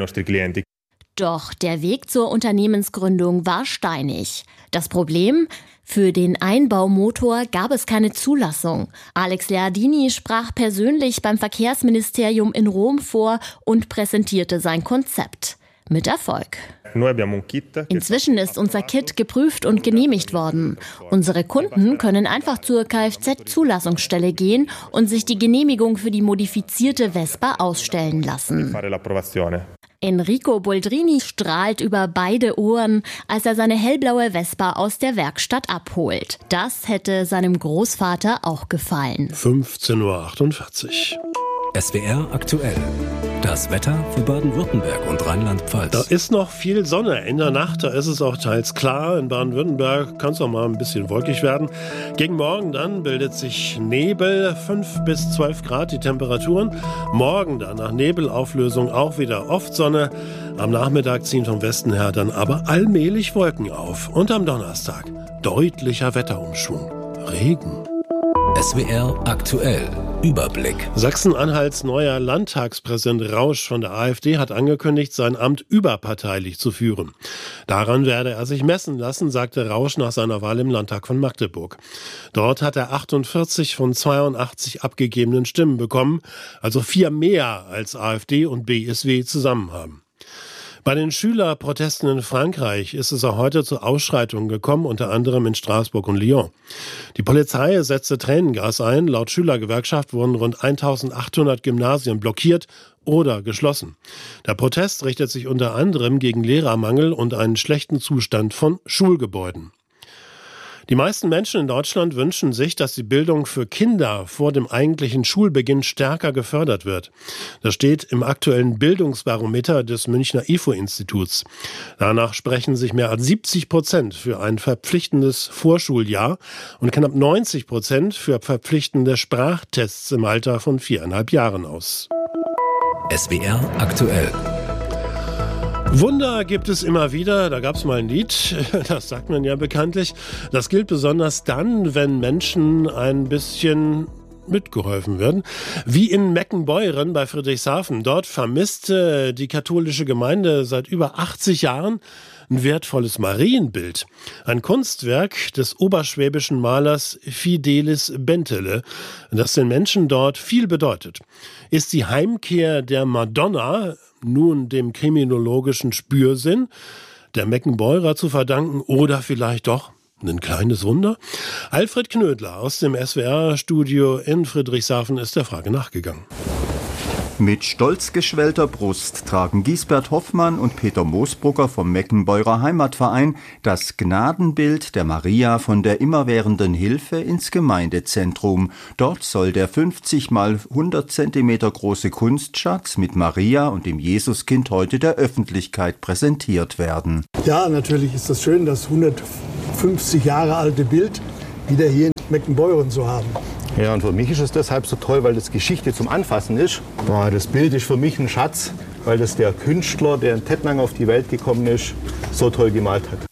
Doch der Weg zur Unternehmensgründung war steinig. Das Problem? Für den Einbaumotor gab es keine Zulassung. Alex Leardini sprach persönlich beim Verkehrsministerium in Rom vor und präsentierte sein Konzept. Mit Erfolg. Inzwischen ist unser Kit geprüft und genehmigt worden. Unsere Kunden können einfach zur Kfz-Zulassungsstelle gehen und sich die Genehmigung für die modifizierte Vespa ausstellen lassen. Enrico Boldrini strahlt über beide Ohren, als er seine hellblaue Vespa aus der Werkstatt abholt. Das hätte seinem Großvater auch gefallen. 15:48 Uhr. SWR aktuell. Das Wetter für Baden-Württemberg und Rheinland-Pfalz. Da ist noch viel Sonne. In der Nacht, da ist es auch teils klar. In Baden-Württemberg kann es auch mal ein bisschen wolkig werden. Gegen morgen dann bildet sich Nebel, 5 bis 12 Grad die Temperaturen. Morgen dann nach Nebelauflösung auch wieder oft Sonne. Am Nachmittag ziehen vom Westen her dann aber allmählich Wolken auf. Und am Donnerstag deutlicher Wetterumschwung. Regen. SWR aktuell. Überblick. Sachsen-Anhalts neuer Landtagspräsident Rausch von der AfD hat angekündigt, sein Amt überparteilich zu führen. Daran werde er sich messen lassen, sagte Rausch nach seiner Wahl im Landtag von Magdeburg. Dort hat er 48 von 82 abgegebenen Stimmen bekommen, also 4 mehr als AfD und BSW zusammen haben. Bei den Schülerprotesten in Frankreich ist es auch heute zu Ausschreitungen gekommen, unter anderem in Straßburg und Lyon. Die Polizei setzte Tränengas ein. Laut Schülergewerkschaft wurden rund 1800 Gymnasien blockiert oder geschlossen. Der Protest richtet sich unter anderem gegen Lehrermangel und einen schlechten Zustand von Schulgebäuden. Die meisten Menschen in Deutschland wünschen sich, dass die Bildung für Kinder vor dem eigentlichen Schulbeginn stärker gefördert wird. Das steht im aktuellen Bildungsbarometer des Münchner IFO-Instituts. Danach sprechen sich mehr als 70% für ein verpflichtendes Vorschuljahr und knapp 90% für verpflichtende Sprachtests im Alter von 4,5 Jahren aus. SWR aktuell. Wunder gibt es immer wieder, da gab es mal ein Lied, das sagt man ja bekanntlich. Das gilt besonders dann, wenn Menschen ein bisschen mitgeholfen werden. Wie in Meckenbeuren bei Friedrichshafen. Dort vermisste die katholische Gemeinde seit über 80 Jahren ein wertvolles Marienbild. Ein Kunstwerk des oberschwäbischen Malers Fidelis Bentele, das den Menschen dort viel bedeutet. Ist die Heimkehr der Madonna nun dem kriminologischen Spürsinn der Meckenbeurer zu verdanken oder vielleicht doch ein kleines Wunder? Alfred Knödler aus dem SWR-Studio in Friedrichshafen ist der Frage nachgegangen. Mit stolz geschwellter Brust tragen Gisbert Hoffmann und Peter Moosbrugger vom Meckenbeurer Heimatverein das Gnadenbild der Maria von der immerwährenden Hilfe ins Gemeindezentrum. Dort soll der 50 mal 100 Zentimeter große Kunstschatz mit Maria und dem Jesuskind heute der Öffentlichkeit präsentiert werden. Ja, natürlich ist das schön, das 150 Jahre alte Bild wieder hier in Meckenbeuren zu haben. Ja, und für mich ist es deshalb so toll, weil das Geschichte zum Anfassen ist. Das Bild ist für mich ein Schatz, weil das der Künstler, der in Tettnang auf die Welt gekommen ist, so toll gemalt hat.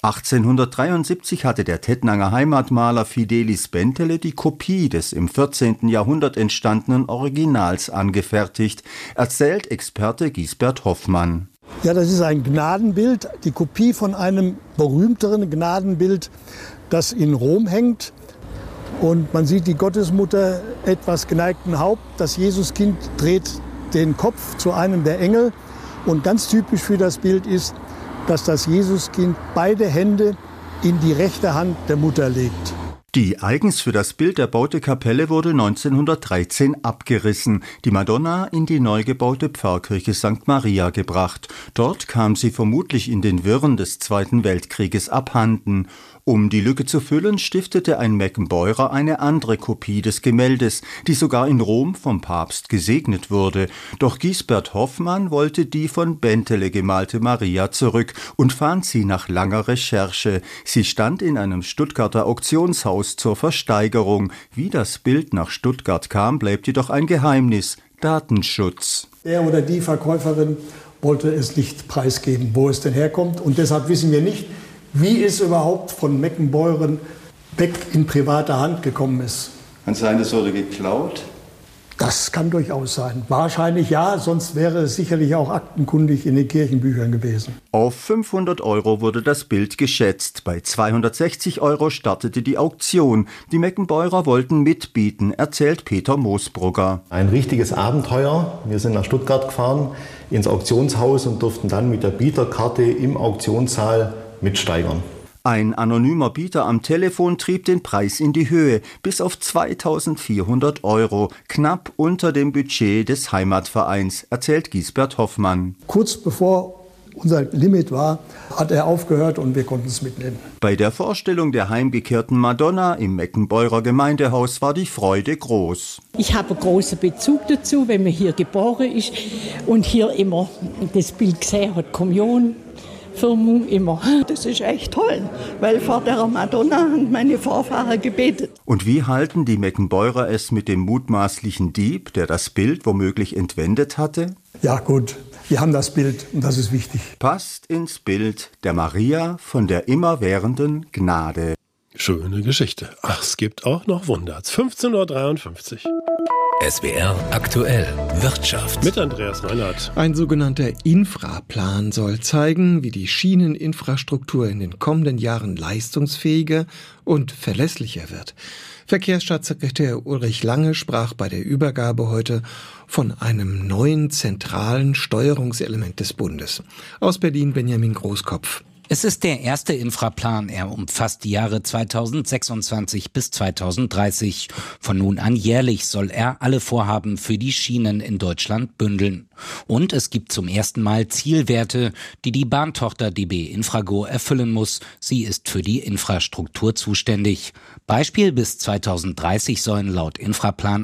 1873 hatte der Tettnanger Heimatmaler Fidelis Bentele die Kopie des im 14. Jahrhundert entstandenen Originals angefertigt, erzählt Experte Gisbert Hoffmann. Ja, das ist ein Gnadenbild, die Kopie von einem berühmteren Gnadenbild, das in Rom hängt. Und man sieht die Gottesmutter etwas geneigten Haupt. Das Jesuskind dreht den Kopf zu einem der Engel. Und ganz typisch für das Bild ist, dass das Jesuskind beide Hände in die rechte Hand der Mutter legt. Die eigens für das Bild erbaute Kapelle wurde 1913 abgerissen, die Madonna in die neu gebaute Pfarrkirche St. Maria gebracht. Dort kam sie vermutlich in den Wirren des Zweiten Weltkrieges abhanden. Um die Lücke zu füllen, stiftete ein Meckenbeurer eine andere Kopie des Gemäldes, die sogar in Rom vom Papst gesegnet wurde. Doch Gisbert Hoffmann wollte die von Bentele gemalte Maria zurück und fand sie nach langer Recherche. Sie stand in einem Stuttgarter Auktionshaus zur Versteigerung. Wie das Bild nach Stuttgart kam, bleibt jedoch ein Geheimnis: Datenschutz. Der oder die Verkäuferin wollte es nicht preisgeben, wo es denn herkommt. Und deshalb wissen wir nicht, wie es überhaupt von Meckenbeuren weg in private Hand gekommen ist. Kann sein, es wurde geklaut? Das kann durchaus sein. Wahrscheinlich ja, sonst wäre es sicherlich auch aktenkundig in den Kirchenbüchern gewesen. Auf 500 € wurde das Bild geschätzt. Bei 260 € startete die Auktion. Die Meckenbeurer wollten mitbieten, erzählt Peter Moosbrugger. Ein richtiges Abenteuer. Wir sind nach Stuttgart gefahren, ins Auktionshaus und durften dann mit der Bieterkarte im Auktionssaal mitsteigern. Ein anonymer Bieter am Telefon trieb den Preis in die Höhe, bis auf 2.400 €, knapp unter dem Budget des Heimatvereins, erzählt Gisbert Hoffmann. Kurz bevor unser Limit war, hat er aufgehört und wir konnten es mitnehmen. Bei der Vorstellung der heimgekehrten Madonna im Meckenbeurer Gemeindehaus war die Freude groß. Ich habe einen großen Bezug dazu, wenn man hier geboren ist und hier immer das Bild gesehen hat, Kommunion. Firmung immer. Das ist echt toll, weil vor der Madonna haben meine Vorfahren gebetet. Und wie halten die Meckenbeurer es mit dem mutmaßlichen Dieb, der das Bild womöglich entwendet hatte? Ja gut, wir haben das Bild und das ist wichtig. Passt ins Bild der Maria von der immerwährenden Gnade. Schöne Geschichte. Ach, es gibt auch noch Wunder. 15:53 Uhr. SWR aktuell Wirtschaft. Mit Andreas Reinhardt. Ein sogenannter Infraplan soll zeigen, wie die Schieneninfrastruktur in den kommenden Jahren leistungsfähiger und verlässlicher wird. Verkehrsstaatssekretär Ulrich Lange sprach bei der Übergabe heute von einem neuen zentralen Steuerungselement des Bundes. Aus Berlin Benjamin Großkopf. Es ist der erste Infraplan. Er umfasst die Jahre 2026 bis 2030. Von nun an jährlich soll er alle Vorhaben für die Schienen in Deutschland bündeln. Und es gibt zum ersten Mal Zielwerte, die die Bahntochter DB Infrago erfüllen muss. Sie ist für die Infrastruktur zuständig. Beispiel: bis 2030 sollen laut Infraplan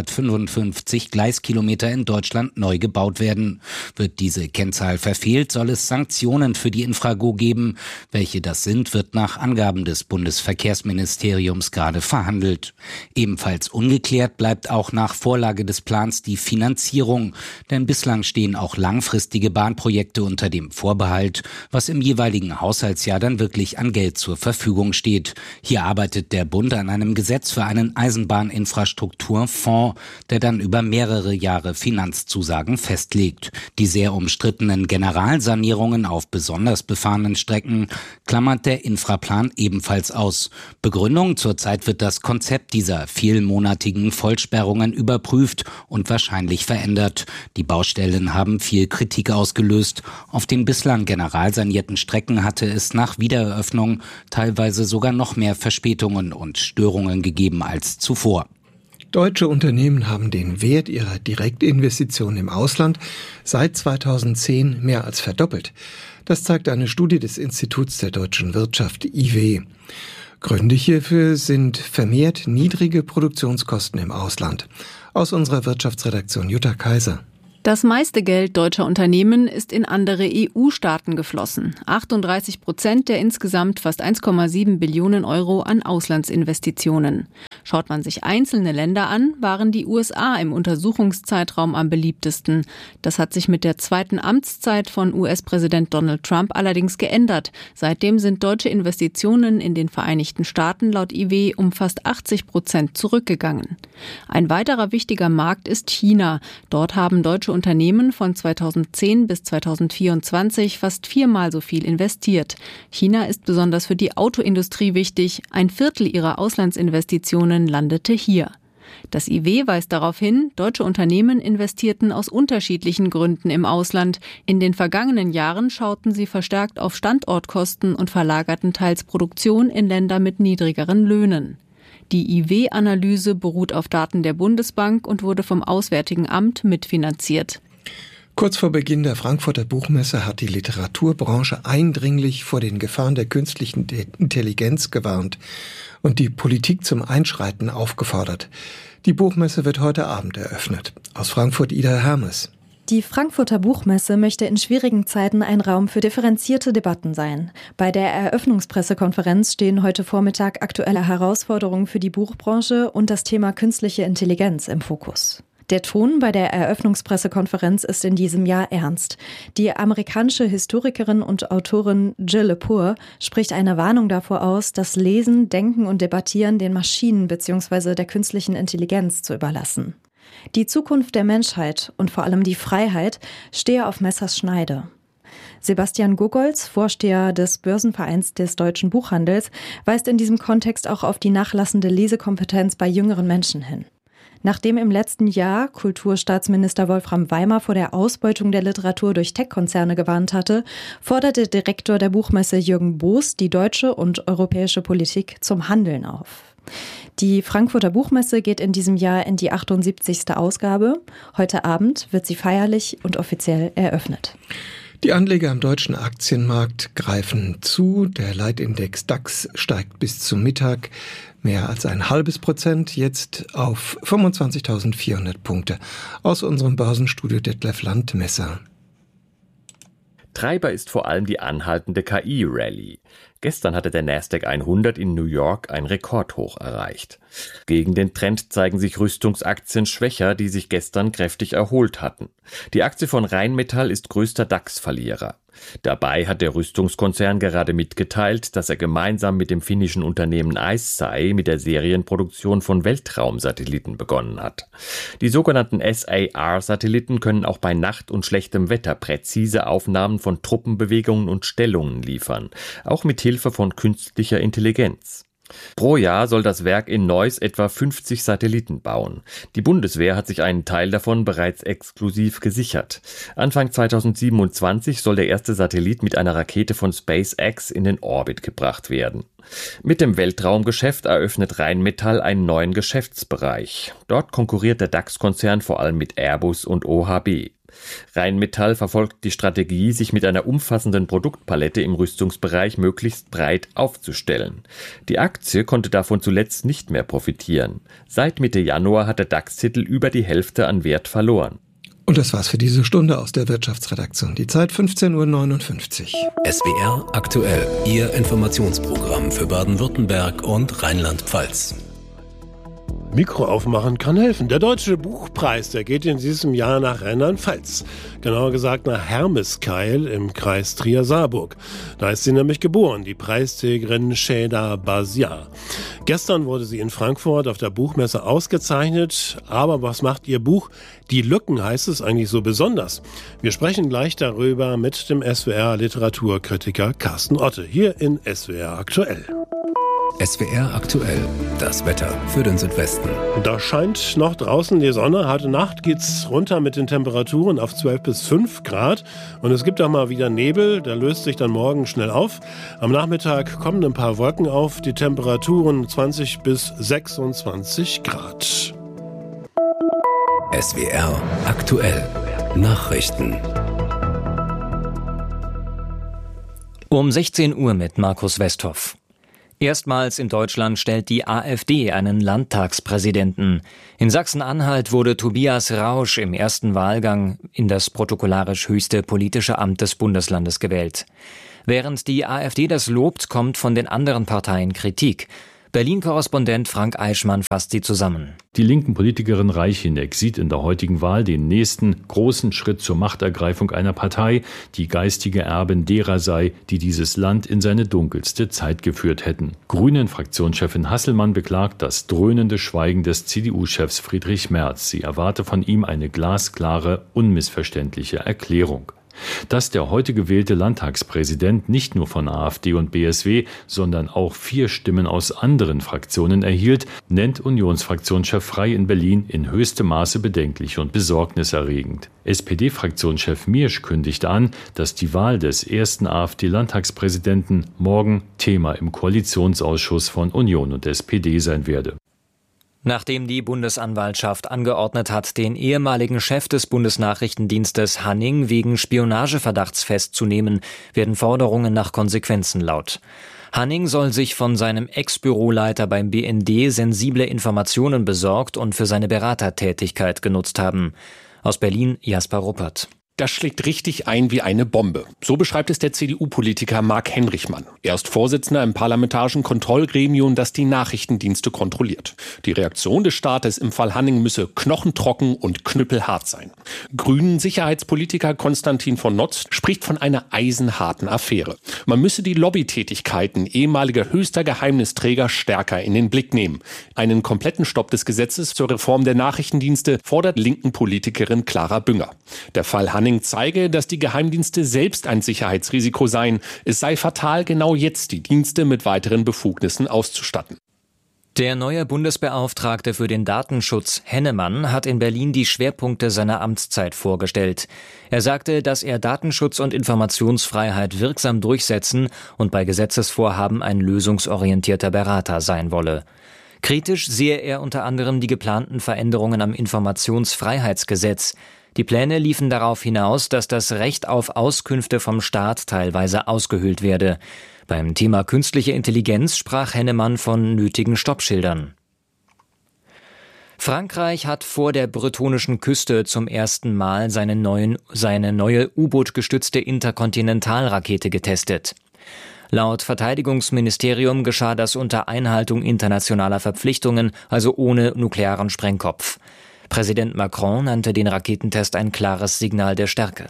155 Gleiskilometer in Deutschland neu gebaut werden. Wird diese Kennzahl verfehlt, soll es Sanktionen für die Infrago geben. Welche das sind, wird nach Angaben des Bundesverkehrsministeriums gerade verhandelt. Ebenfalls ungeklärt bleibt auch nach Vorlage des Plans die Finanzierung. Denn bis Bislang stehen auch langfristige Bahnprojekte unter dem Vorbehalt, was im jeweiligen Haushaltsjahr dann wirklich an Geld zur Verfügung steht. Hier arbeitet der Bund an einem Gesetz für einen Eisenbahninfrastrukturfonds, der dann über mehrere Jahre Finanzzusagen festlegt. Die sehr umstrittenen Generalsanierungen auf besonders befahrenen Strecken klammert der Infraplan ebenfalls aus. Begründung: zurzeit wird das Konzept dieser vielmonatigen Vollsperrungen überprüft und wahrscheinlich verändert. Die Baustellen haben viel Kritik ausgelöst. Auf den bislang generalsanierten Strecken hatte es nach Wiedereröffnung teilweise sogar noch mehr Verspätungen und Störungen gegeben als zuvor. Deutsche Unternehmen haben den Wert ihrer Direktinvestitionen im Ausland seit 2010 mehr als verdoppelt. Das zeigt eine Studie des Instituts der deutschen Wirtschaft IW. Gründe hierfür sind vermehrt niedrige Produktionskosten im Ausland. Aus unserer Wirtschaftsredaktion Jutta Kaiser. Das meiste Geld deutscher Unternehmen ist in andere EU-Staaten geflossen. 38% der insgesamt fast 1,7 Billionen Euro an Auslandsinvestitionen. Schaut man sich einzelne Länder an, waren die USA im Untersuchungszeitraum am beliebtesten. Das hat sich mit der zweiten Amtszeit von US-Präsident Donald Trump allerdings geändert. Seitdem sind deutsche Investitionen in den Vereinigten Staaten laut IW um fast 80% zurückgegangen. Ein weiterer wichtiger Markt ist China. Dort haben deutsche Unternehmen von 2010 bis 2024 fast 4-mal so viel investiert. China ist besonders für die Autoindustrie wichtig. 1/4 ihrer Auslandsinvestitionen landete hier. Das IW weist darauf hin, deutsche Unternehmen investierten aus unterschiedlichen Gründen im Ausland. In den vergangenen Jahren schauten sie verstärkt auf Standortkosten und verlagerten teils Produktion in Länder mit niedrigeren Löhnen. Die IW-Analyse beruht auf Daten der Bundesbank und wurde vom Auswärtigen Amt mitfinanziert. Kurz vor Beginn der Frankfurter Buchmesse hat die Literaturbranche eindringlich vor den Gefahren der künstlichen Intelligenz gewarnt und die Politik zum Einschreiten aufgefordert. Die Buchmesse wird heute Abend eröffnet. Aus Frankfurt Ida Hermes. Die Frankfurter Buchmesse möchte in schwierigen Zeiten ein Raum für differenzierte Debatten sein. Bei der Eröffnungspressekonferenz stehen heute Vormittag aktuelle Herausforderungen für die Buchbranche und das Thema künstliche Intelligenz im Fokus. Der Ton bei der Eröffnungspressekonferenz ist in diesem Jahr ernst. Die amerikanische Historikerin und Autorin Jill Lepore spricht eine Warnung davor aus, das Lesen, Denken und Debattieren den Maschinen bzw. der künstlichen Intelligenz zu überlassen. Die Zukunft der Menschheit und vor allem die Freiheit stehe auf Messers Schneide. Sebastian Gogolz, Vorsteher des Börsenvereins des deutschen Buchhandels, weist in diesem Kontext auch auf die nachlassende Lesekompetenz bei jüngeren Menschen hin. Nachdem im letzten Jahr Kulturstaatsminister Wolfram Weimer vor der Ausbeutung der Literatur durch Tech-Konzerne gewarnt hatte, forderte Direktor der Buchmesse Jürgen Boos die deutsche und europäische Politik zum Handeln auf. Die Frankfurter Buchmesse geht in diesem Jahr in die 78. Ausgabe. Heute Abend wird sie feierlich und offiziell eröffnet. Die Anleger am deutschen Aktienmarkt greifen zu. Der Leitindex DAX steigt bis zum Mittag mehr als 0,5%, jetzt auf 25.400 Punkte. Aus unserem Börsenstudio Detlef Landmesser. Treiber ist vor allem die anhaltende KI-Rallye. Gestern hatte der Nasdaq 100 in New York ein Rekordhoch erreicht. Gegen den Trend zeigen sich Rüstungsaktien schwächer, die sich gestern kräftig erholt hatten. Die Aktie von Rheinmetall ist größter DAX-Verlierer. Dabei hat der Rüstungskonzern gerade mitgeteilt, dass er gemeinsam mit dem finnischen Unternehmen ICEYE mit der Serienproduktion von Weltraumsatelliten begonnen hat. Die sogenannten SAR-Satelliten können auch bei Nacht und schlechtem Wetter präzise Aufnahmen von Truppenbewegungen und Stellungen liefern, auch mit Hilfe von künstlicher Intelligenz. Pro Jahr soll das Werk in Neuss etwa 50 Satelliten bauen. Die Bundeswehr hat sich einen Teil davon bereits exklusiv gesichert. Anfang 2027 soll der erste Satellit mit einer Rakete von SpaceX in den Orbit gebracht werden. Mit dem Weltraumgeschäft eröffnet Rheinmetall einen neuen Geschäftsbereich. Dort konkurriert der DAX-Konzern vor allem mit Airbus und OHB. Rheinmetall verfolgt die Strategie, sich mit einer umfassenden Produktpalette im Rüstungsbereich möglichst breit aufzustellen. Die Aktie konnte davon zuletzt nicht mehr profitieren. Seit Mitte Januar hat der DAX-Titel über die Hälfte an Wert verloren. Und das war's für diese Stunde aus der Wirtschaftsredaktion. Die Zeit 15.59 Uhr. SWR aktuell, Ihr Informationsprogramm für Baden-Württemberg und Rheinland-Pfalz. Mikro aufmachen kann helfen. Der Deutsche Buchpreis, der geht in diesem Jahr nach Rheinland-Pfalz. Genauer gesagt nach Hermeskeil im Kreis Trier-Saarburg. Da ist sie nämlich geboren, die Preisträgerin Şeyda Bazia. Gestern wurde sie in Frankfurt auf der Buchmesse ausgezeichnet. Aber was macht ihr Buch Die Lücken, heißt es, eigentlich so besonders? Wir sprechen gleich darüber mit dem SWR-Literaturkritiker Carsten Otte hier in SWR Aktuell. SWR aktuell, das Wetter für den Südwesten. Da scheint noch draußen die Sonne. Heute Nacht geht's runter mit den Temperaturen auf 12 bis 5 Grad. Und es gibt auch mal wieder Nebel, der löst sich dann morgen schnell auf. Am Nachmittag kommen ein paar Wolken auf, die Temperaturen 20 bis 26 Grad. SWR aktuell, Nachrichten. Um 16 Uhr mit Markus Westhoff. Erstmals in Deutschland stellt die AfD einen Landtagspräsidenten. In Sachsen-Anhalt wurde Tobias Rausch im ersten Wahlgang in das protokollarisch höchste politische Amt des Bundeslandes gewählt. Während die AfD das lobt, kommt von den anderen Parteien Kritik. Berlin-Korrespondent Frank Eichmann fasst sie zusammen. Die linken Politikerin Reicheneck sieht in der heutigen Wahl den nächsten großen Schritt zur Machtergreifung einer Partei, die geistige Erbin derer sei, die dieses Land in seine dunkelste Zeit geführt hätten. Grünen-Fraktionschefin Hasselmann beklagt das dröhnende Schweigen des CDU-Chefs Friedrich Merz. Sie erwarte von ihm eine glasklare, unmissverständliche Erklärung. Dass der heute gewählte Landtagspräsident nicht nur von AfD und BSW, sondern auch 4 Stimmen aus anderen Fraktionen erhielt, nennt Unionsfraktionschef Frey in Berlin in höchstem Maße bedenklich und besorgniserregend. SPD-Fraktionschef Miersch kündigt an, dass die Wahl des ersten AfD-Landtagspräsidenten morgen Thema im Koalitionsausschuss von Union und SPD sein werde. Nachdem die Bundesanwaltschaft angeordnet hat, den ehemaligen Chef des Bundesnachrichtendienstes Hanning wegen Spionageverdachts festzunehmen, werden Forderungen nach Konsequenzen laut. Hanning soll sich von seinem Ex-Büroleiter beim BND sensible Informationen besorgt und für seine Beratertätigkeit genutzt haben. Aus Berlin Jasper Ruppert. Das schlägt richtig ein wie eine Bombe. So beschreibt es der CDU-Politiker Marc Henrichmann. Er ist Vorsitzender im parlamentarischen Kontrollgremium, das die Nachrichtendienste kontrolliert. Die Reaktion des Staates im Fall Hanning müsse knochentrocken und knüppelhart sein. Grünen-Sicherheitspolitiker Konstantin von Notz spricht von einer eisenharten Affäre. Man müsse die Lobbytätigkeiten ehemaliger höchster Geheimnisträger stärker in den Blick nehmen. Einen kompletten Stopp des Gesetzes zur Reform der Nachrichtendienste fordert linken Politikerin Clara Bünger. Der Fall Hanning zeige, dass die Geheimdienste selbst ein Sicherheitsrisiko seien. Es sei fatal, genau jetzt die Dienste mit weiteren Befugnissen auszustatten. Der neue Bundesbeauftragte für den Datenschutz, Hennemann, hat in Berlin die Schwerpunkte seiner Amtszeit vorgestellt. Er sagte, dass er Datenschutz und Informationsfreiheit wirksam durchsetzen und bei Gesetzesvorhaben ein lösungsorientierter Berater sein wolle. Kritisch sehe er unter anderem die geplanten Veränderungen am Informationsfreiheitsgesetz. Die Pläne liefen darauf hinaus, dass das Recht auf Auskünfte vom Staat teilweise ausgehöhlt werde. Beim Thema künstliche Intelligenz sprach Hennemann von nötigen Stoppschildern. Frankreich hat vor der bretonischen Küste zum ersten Mal seine neue U-Boot-gestützte Interkontinentalrakete getestet. Laut Verteidigungsministerium geschah das unter Einhaltung internationaler Verpflichtungen, also ohne nuklearen Sprengkopf. Präsident Macron nannte den Raketentest ein klares Signal der Stärke.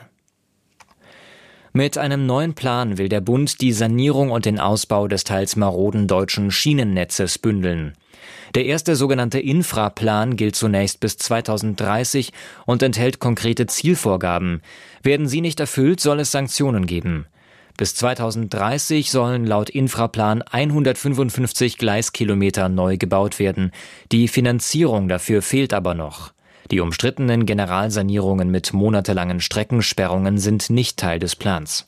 Mit einem neuen Plan will der Bund die Sanierung und den Ausbau des teils maroden deutschen Schienennetzes bündeln. Der erste sogenannte Infraplan gilt zunächst bis 2030 und enthält konkrete Zielvorgaben. Werden sie nicht erfüllt, soll es Sanktionen geben. Bis 2030 sollen laut Infraplan 155 Gleiskilometer neu gebaut werden. Die Finanzierung dafür fehlt aber noch. Die umstrittenen Generalsanierungen mit monatelangen Streckensperrungen sind nicht Teil des Plans.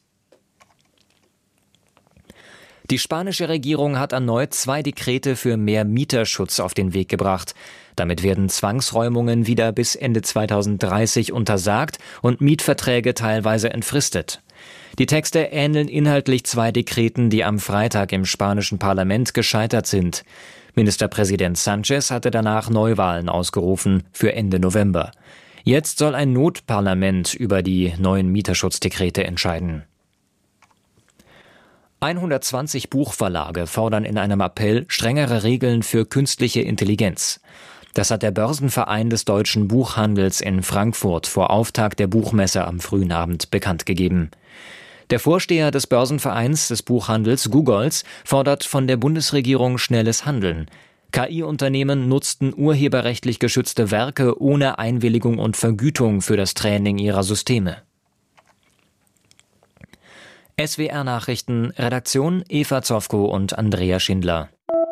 Die spanische Regierung hat erneut 2 Dekrete für mehr Mieterschutz auf den Weg gebracht. Damit werden Zwangsräumungen wieder bis Ende 2030 untersagt und Mietverträge teilweise entfristet. Die Texte ähneln inhaltlich 2 Dekreten, die am Freitag im spanischen Parlament gescheitert sind. Ministerpräsident Sánchez hatte danach Neuwahlen ausgerufen für Ende November. Jetzt soll ein Notparlament über die neuen Mieterschutzdekrete entscheiden. 120 Buchverlage fordern in einem Appell strengere Regeln für künstliche Intelligenz. Das hat der Börsenverein des deutschen Buchhandels in Frankfurt vor Auftakt der Buchmesse am frühen Abend bekannt gegeben. Der Vorsteher des Börsenvereins des Buchhandels, Gugols, fordert von der Bundesregierung schnelles Handeln. KI-Unternehmen nutzten urheberrechtlich geschützte Werke ohne Einwilligung und Vergütung für das Training ihrer Systeme. SWR-Nachrichten, Redaktion Eva Zofko und Andrea Schindler.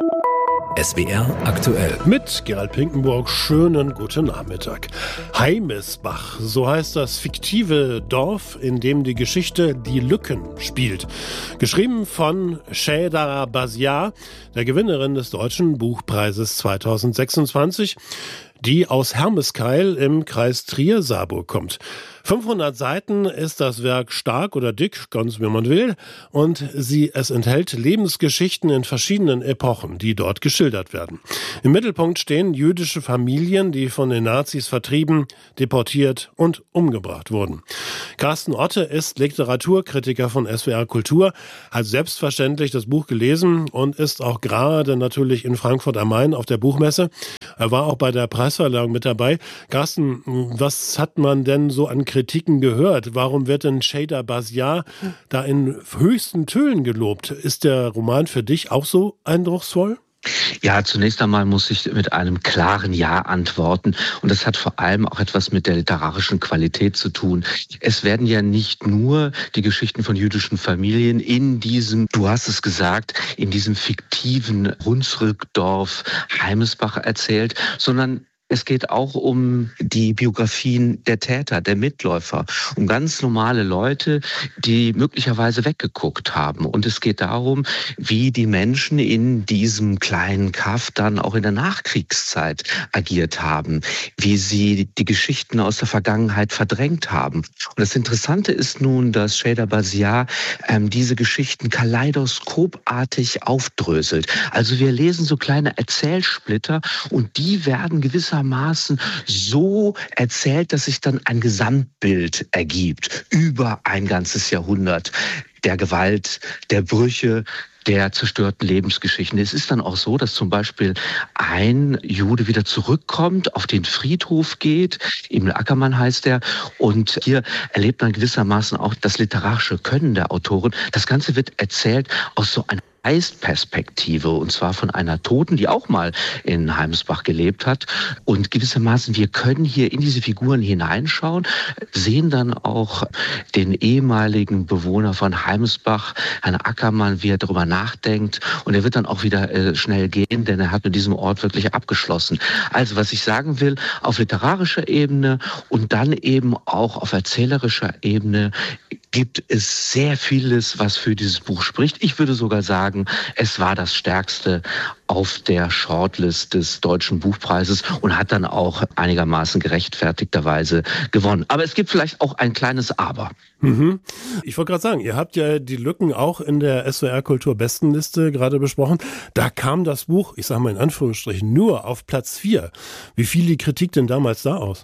SWR aktuell. Mit Gerald Pinkenburg, schönen guten Nachmittag. Heimesbach, so heißt das fiktive Dorf, in dem die Geschichte Die Lücken spielt. Geschrieben von Shada Basiar, der Gewinnerin des Deutschen Buchpreises 2026, die aus Hermeskeil im Kreis Trier-Saarburg kommt. 500 Seiten ist das Werk stark oder dick, ganz wie man will, und es enthält Lebensgeschichten in verschiedenen Epochen, die dort geschildert werden. Im Mittelpunkt stehen jüdische Familien, die von den Nazis vertrieben, deportiert und umgebracht wurden. Carsten Otte ist Literaturkritiker von SWR Kultur, hat selbstverständlich das Buch gelesen und ist auch gerade natürlich in Frankfurt am Main auf der Buchmesse. Er war auch bei der Preisverleihung mit dabei. Carsten, was hat man denn so an Kritiken gehört? Warum wird denn Shada Basiar da in höchsten Tönen gelobt? Ist der Roman für dich auch so eindrucksvoll? Ja, zunächst einmal muss ich mit einem klaren Ja antworten. Und das hat vor allem auch etwas mit der literarischen Qualität zu tun. Es werden ja nicht nur die Geschichten von jüdischen Familien in diesem, du hast es gesagt, in diesem fiktiven Hunsrückdorf Heimesbach erzählt, sondern es geht auch um die Biografien der Täter, der Mitläufer, um ganz normale Leute, die möglicherweise weggeguckt haben. Und es geht darum, wie die Menschen in diesem kleinen Kaff dann auch in der Nachkriegszeit agiert haben, wie sie die Geschichten aus der Vergangenheit verdrängt haben. Und das Interessante ist nun, dass Shada Basiar diese Geschichten kaleidoskopartig aufdröselt. Also wir lesen so kleine Erzählsplitter und die werden gewissermaßen so erzählt, dass sich dann ein Gesamtbild ergibt über ein ganzes Jahrhundert der Gewalt, der Brüche, der zerstörten Lebensgeschichten. Es ist dann auch so, dass zum Beispiel ein Jude wieder zurückkommt, auf den Friedhof geht, Emil Ackermann heißt er, und hier erlebt man gewissermaßen auch das literarische Können der Autorin. Das Ganze wird erzählt aus so einer Perspektive, und zwar von einer Toten, die auch mal in Heimesbach gelebt hat. Und gewissermaßen, wir können hier in diese Figuren hineinschauen, sehen dann auch den ehemaligen Bewohner von Heimesbach, Herrn Ackermann, wie er darüber nachdenkt. Und er wird dann auch wieder schnell gehen, denn er hat mit diesem Ort wirklich abgeschlossen. Also was ich sagen will, auf literarischer Ebene und dann eben auch auf erzählerischer Ebene gibt es sehr vieles, was für dieses Buch spricht. Ich würde sogar sagen, es war das Stärkste auf der Shortlist des Deutschen Buchpreises und hat dann auch einigermaßen gerechtfertigterweise gewonnen. Aber es gibt vielleicht auch ein kleines Aber. Mhm. Ich wollte gerade sagen, ihr habt ja die Lücken auch in der SWR Kultur Bestenliste gerade besprochen. Da kam das Buch, ich sage mal in Anführungsstrichen, nur auf Platz 4. Wie fiel die Kritik denn damals da aus?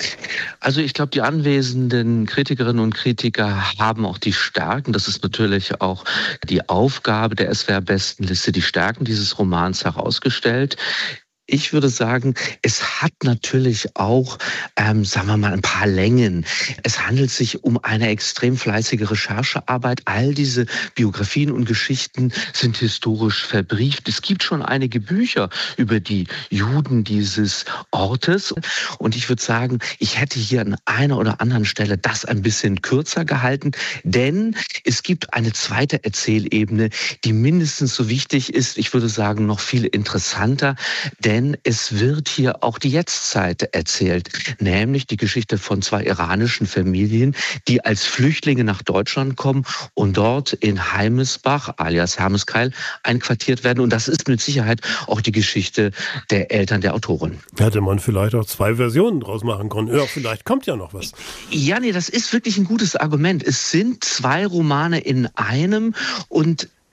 Also ich glaube, die anwesenden Kritikerinnen und Kritiker haben auch die Stärken. Das ist natürlich auch die Aufgabe der SWR-Bestenliste, die Stärken dieses Romans herausgestellt. Ich würde sagen, es hat natürlich auch, sagen wir mal, ein paar Längen. Es handelt sich um eine extrem fleißige Recherchearbeit. All diese Biografien und Geschichten sind historisch verbrieft. Es gibt schon einige Bücher über die Juden dieses Ortes. Und ich würde sagen, ich hätte hier an einer oder anderen Stelle das ein bisschen kürzer gehalten. Denn es gibt eine zweite Erzählebene, die mindestens so wichtig ist. Ich würde sagen, noch viel interessanter. Denn es wird hier auch die Jetztzeit erzählt, nämlich die Geschichte von zwei iranischen Familien, die als Flüchtlinge nach Deutschland kommen und dort in Heimesbach, alias Hermeskeil, einquartiert werden. Und das ist mit Sicherheit auch die Geschichte der Eltern der Autorin. Hätte man vielleicht auch 2 Versionen draus machen können. Ja, vielleicht kommt ja noch was. Ja, nee, das ist wirklich ein gutes Argument. Es sind 2 Romane in einem und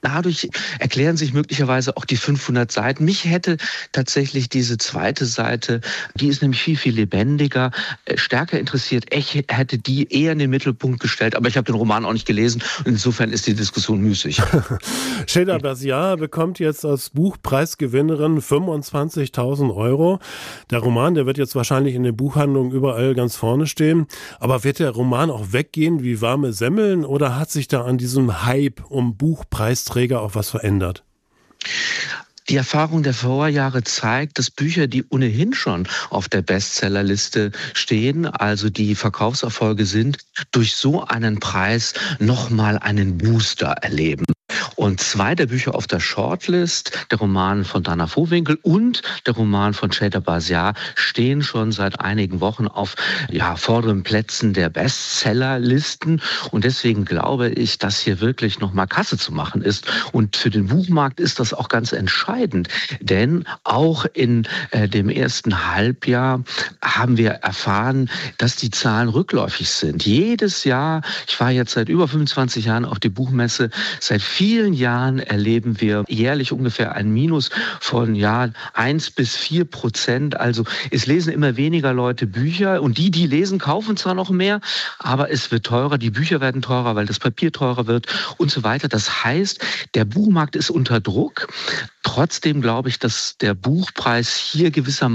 dadurch erklären sich möglicherweise auch die 500 Seiten. Mich hätte tatsächlich diese zweite Seite, die ist nämlich viel, viel lebendiger, stärker interessiert. Ich hätte die eher in den Mittelpunkt gestellt, aber ich habe den Roman auch nicht gelesen und insofern ist die Diskussion müßig. Sheyda Basiar bekommt jetzt als Buchpreisgewinnerin 25.000 €. Der Roman, der wird jetzt wahrscheinlich in den Buchhandlungen überall ganz vorne stehen. Aber wird der Roman auch weggehen wie warme Semmeln oder hat sich da an diesem Hype um Buchpreisträger auch was verändert? Die Erfahrung der Vorjahre zeigt, dass Bücher, die ohnehin schon auf der Bestsellerliste stehen, also die Verkaufserfolge sind, durch so einen Preis nochmal einen Booster erleben. Und 2 der Bücher auf der Shortlist, der Roman von Dana Vohwinkel und der Roman von Sheyda Basiar, stehen schon seit einigen Wochen auf vorderen Plätzen der Bestsellerlisten. Und deswegen glaube ich, dass hier wirklich nochmal Kasse zu machen ist. Und für den Buchmarkt ist das auch ganz entscheidend. Denn auch in dem ersten Halbjahr haben wir erfahren, dass die Zahlen rückläufig sind. Jedes Jahr, ich war jetzt seit über 25 Jahren auf die Buchmesse, seit vielen Jahren erleben wir jährlich ungefähr ein Minus von 1-4%. Also es lesen immer weniger Leute Bücher und die lesen, kaufen zwar noch mehr, aber es wird teurer, die Bücher werden teurer, weil das Papier teurer wird und so weiter. Das heißt, der Buchmarkt ist unter Druck. Trotzdem glaube ich, dass der Buchpreis hier gewissermaßen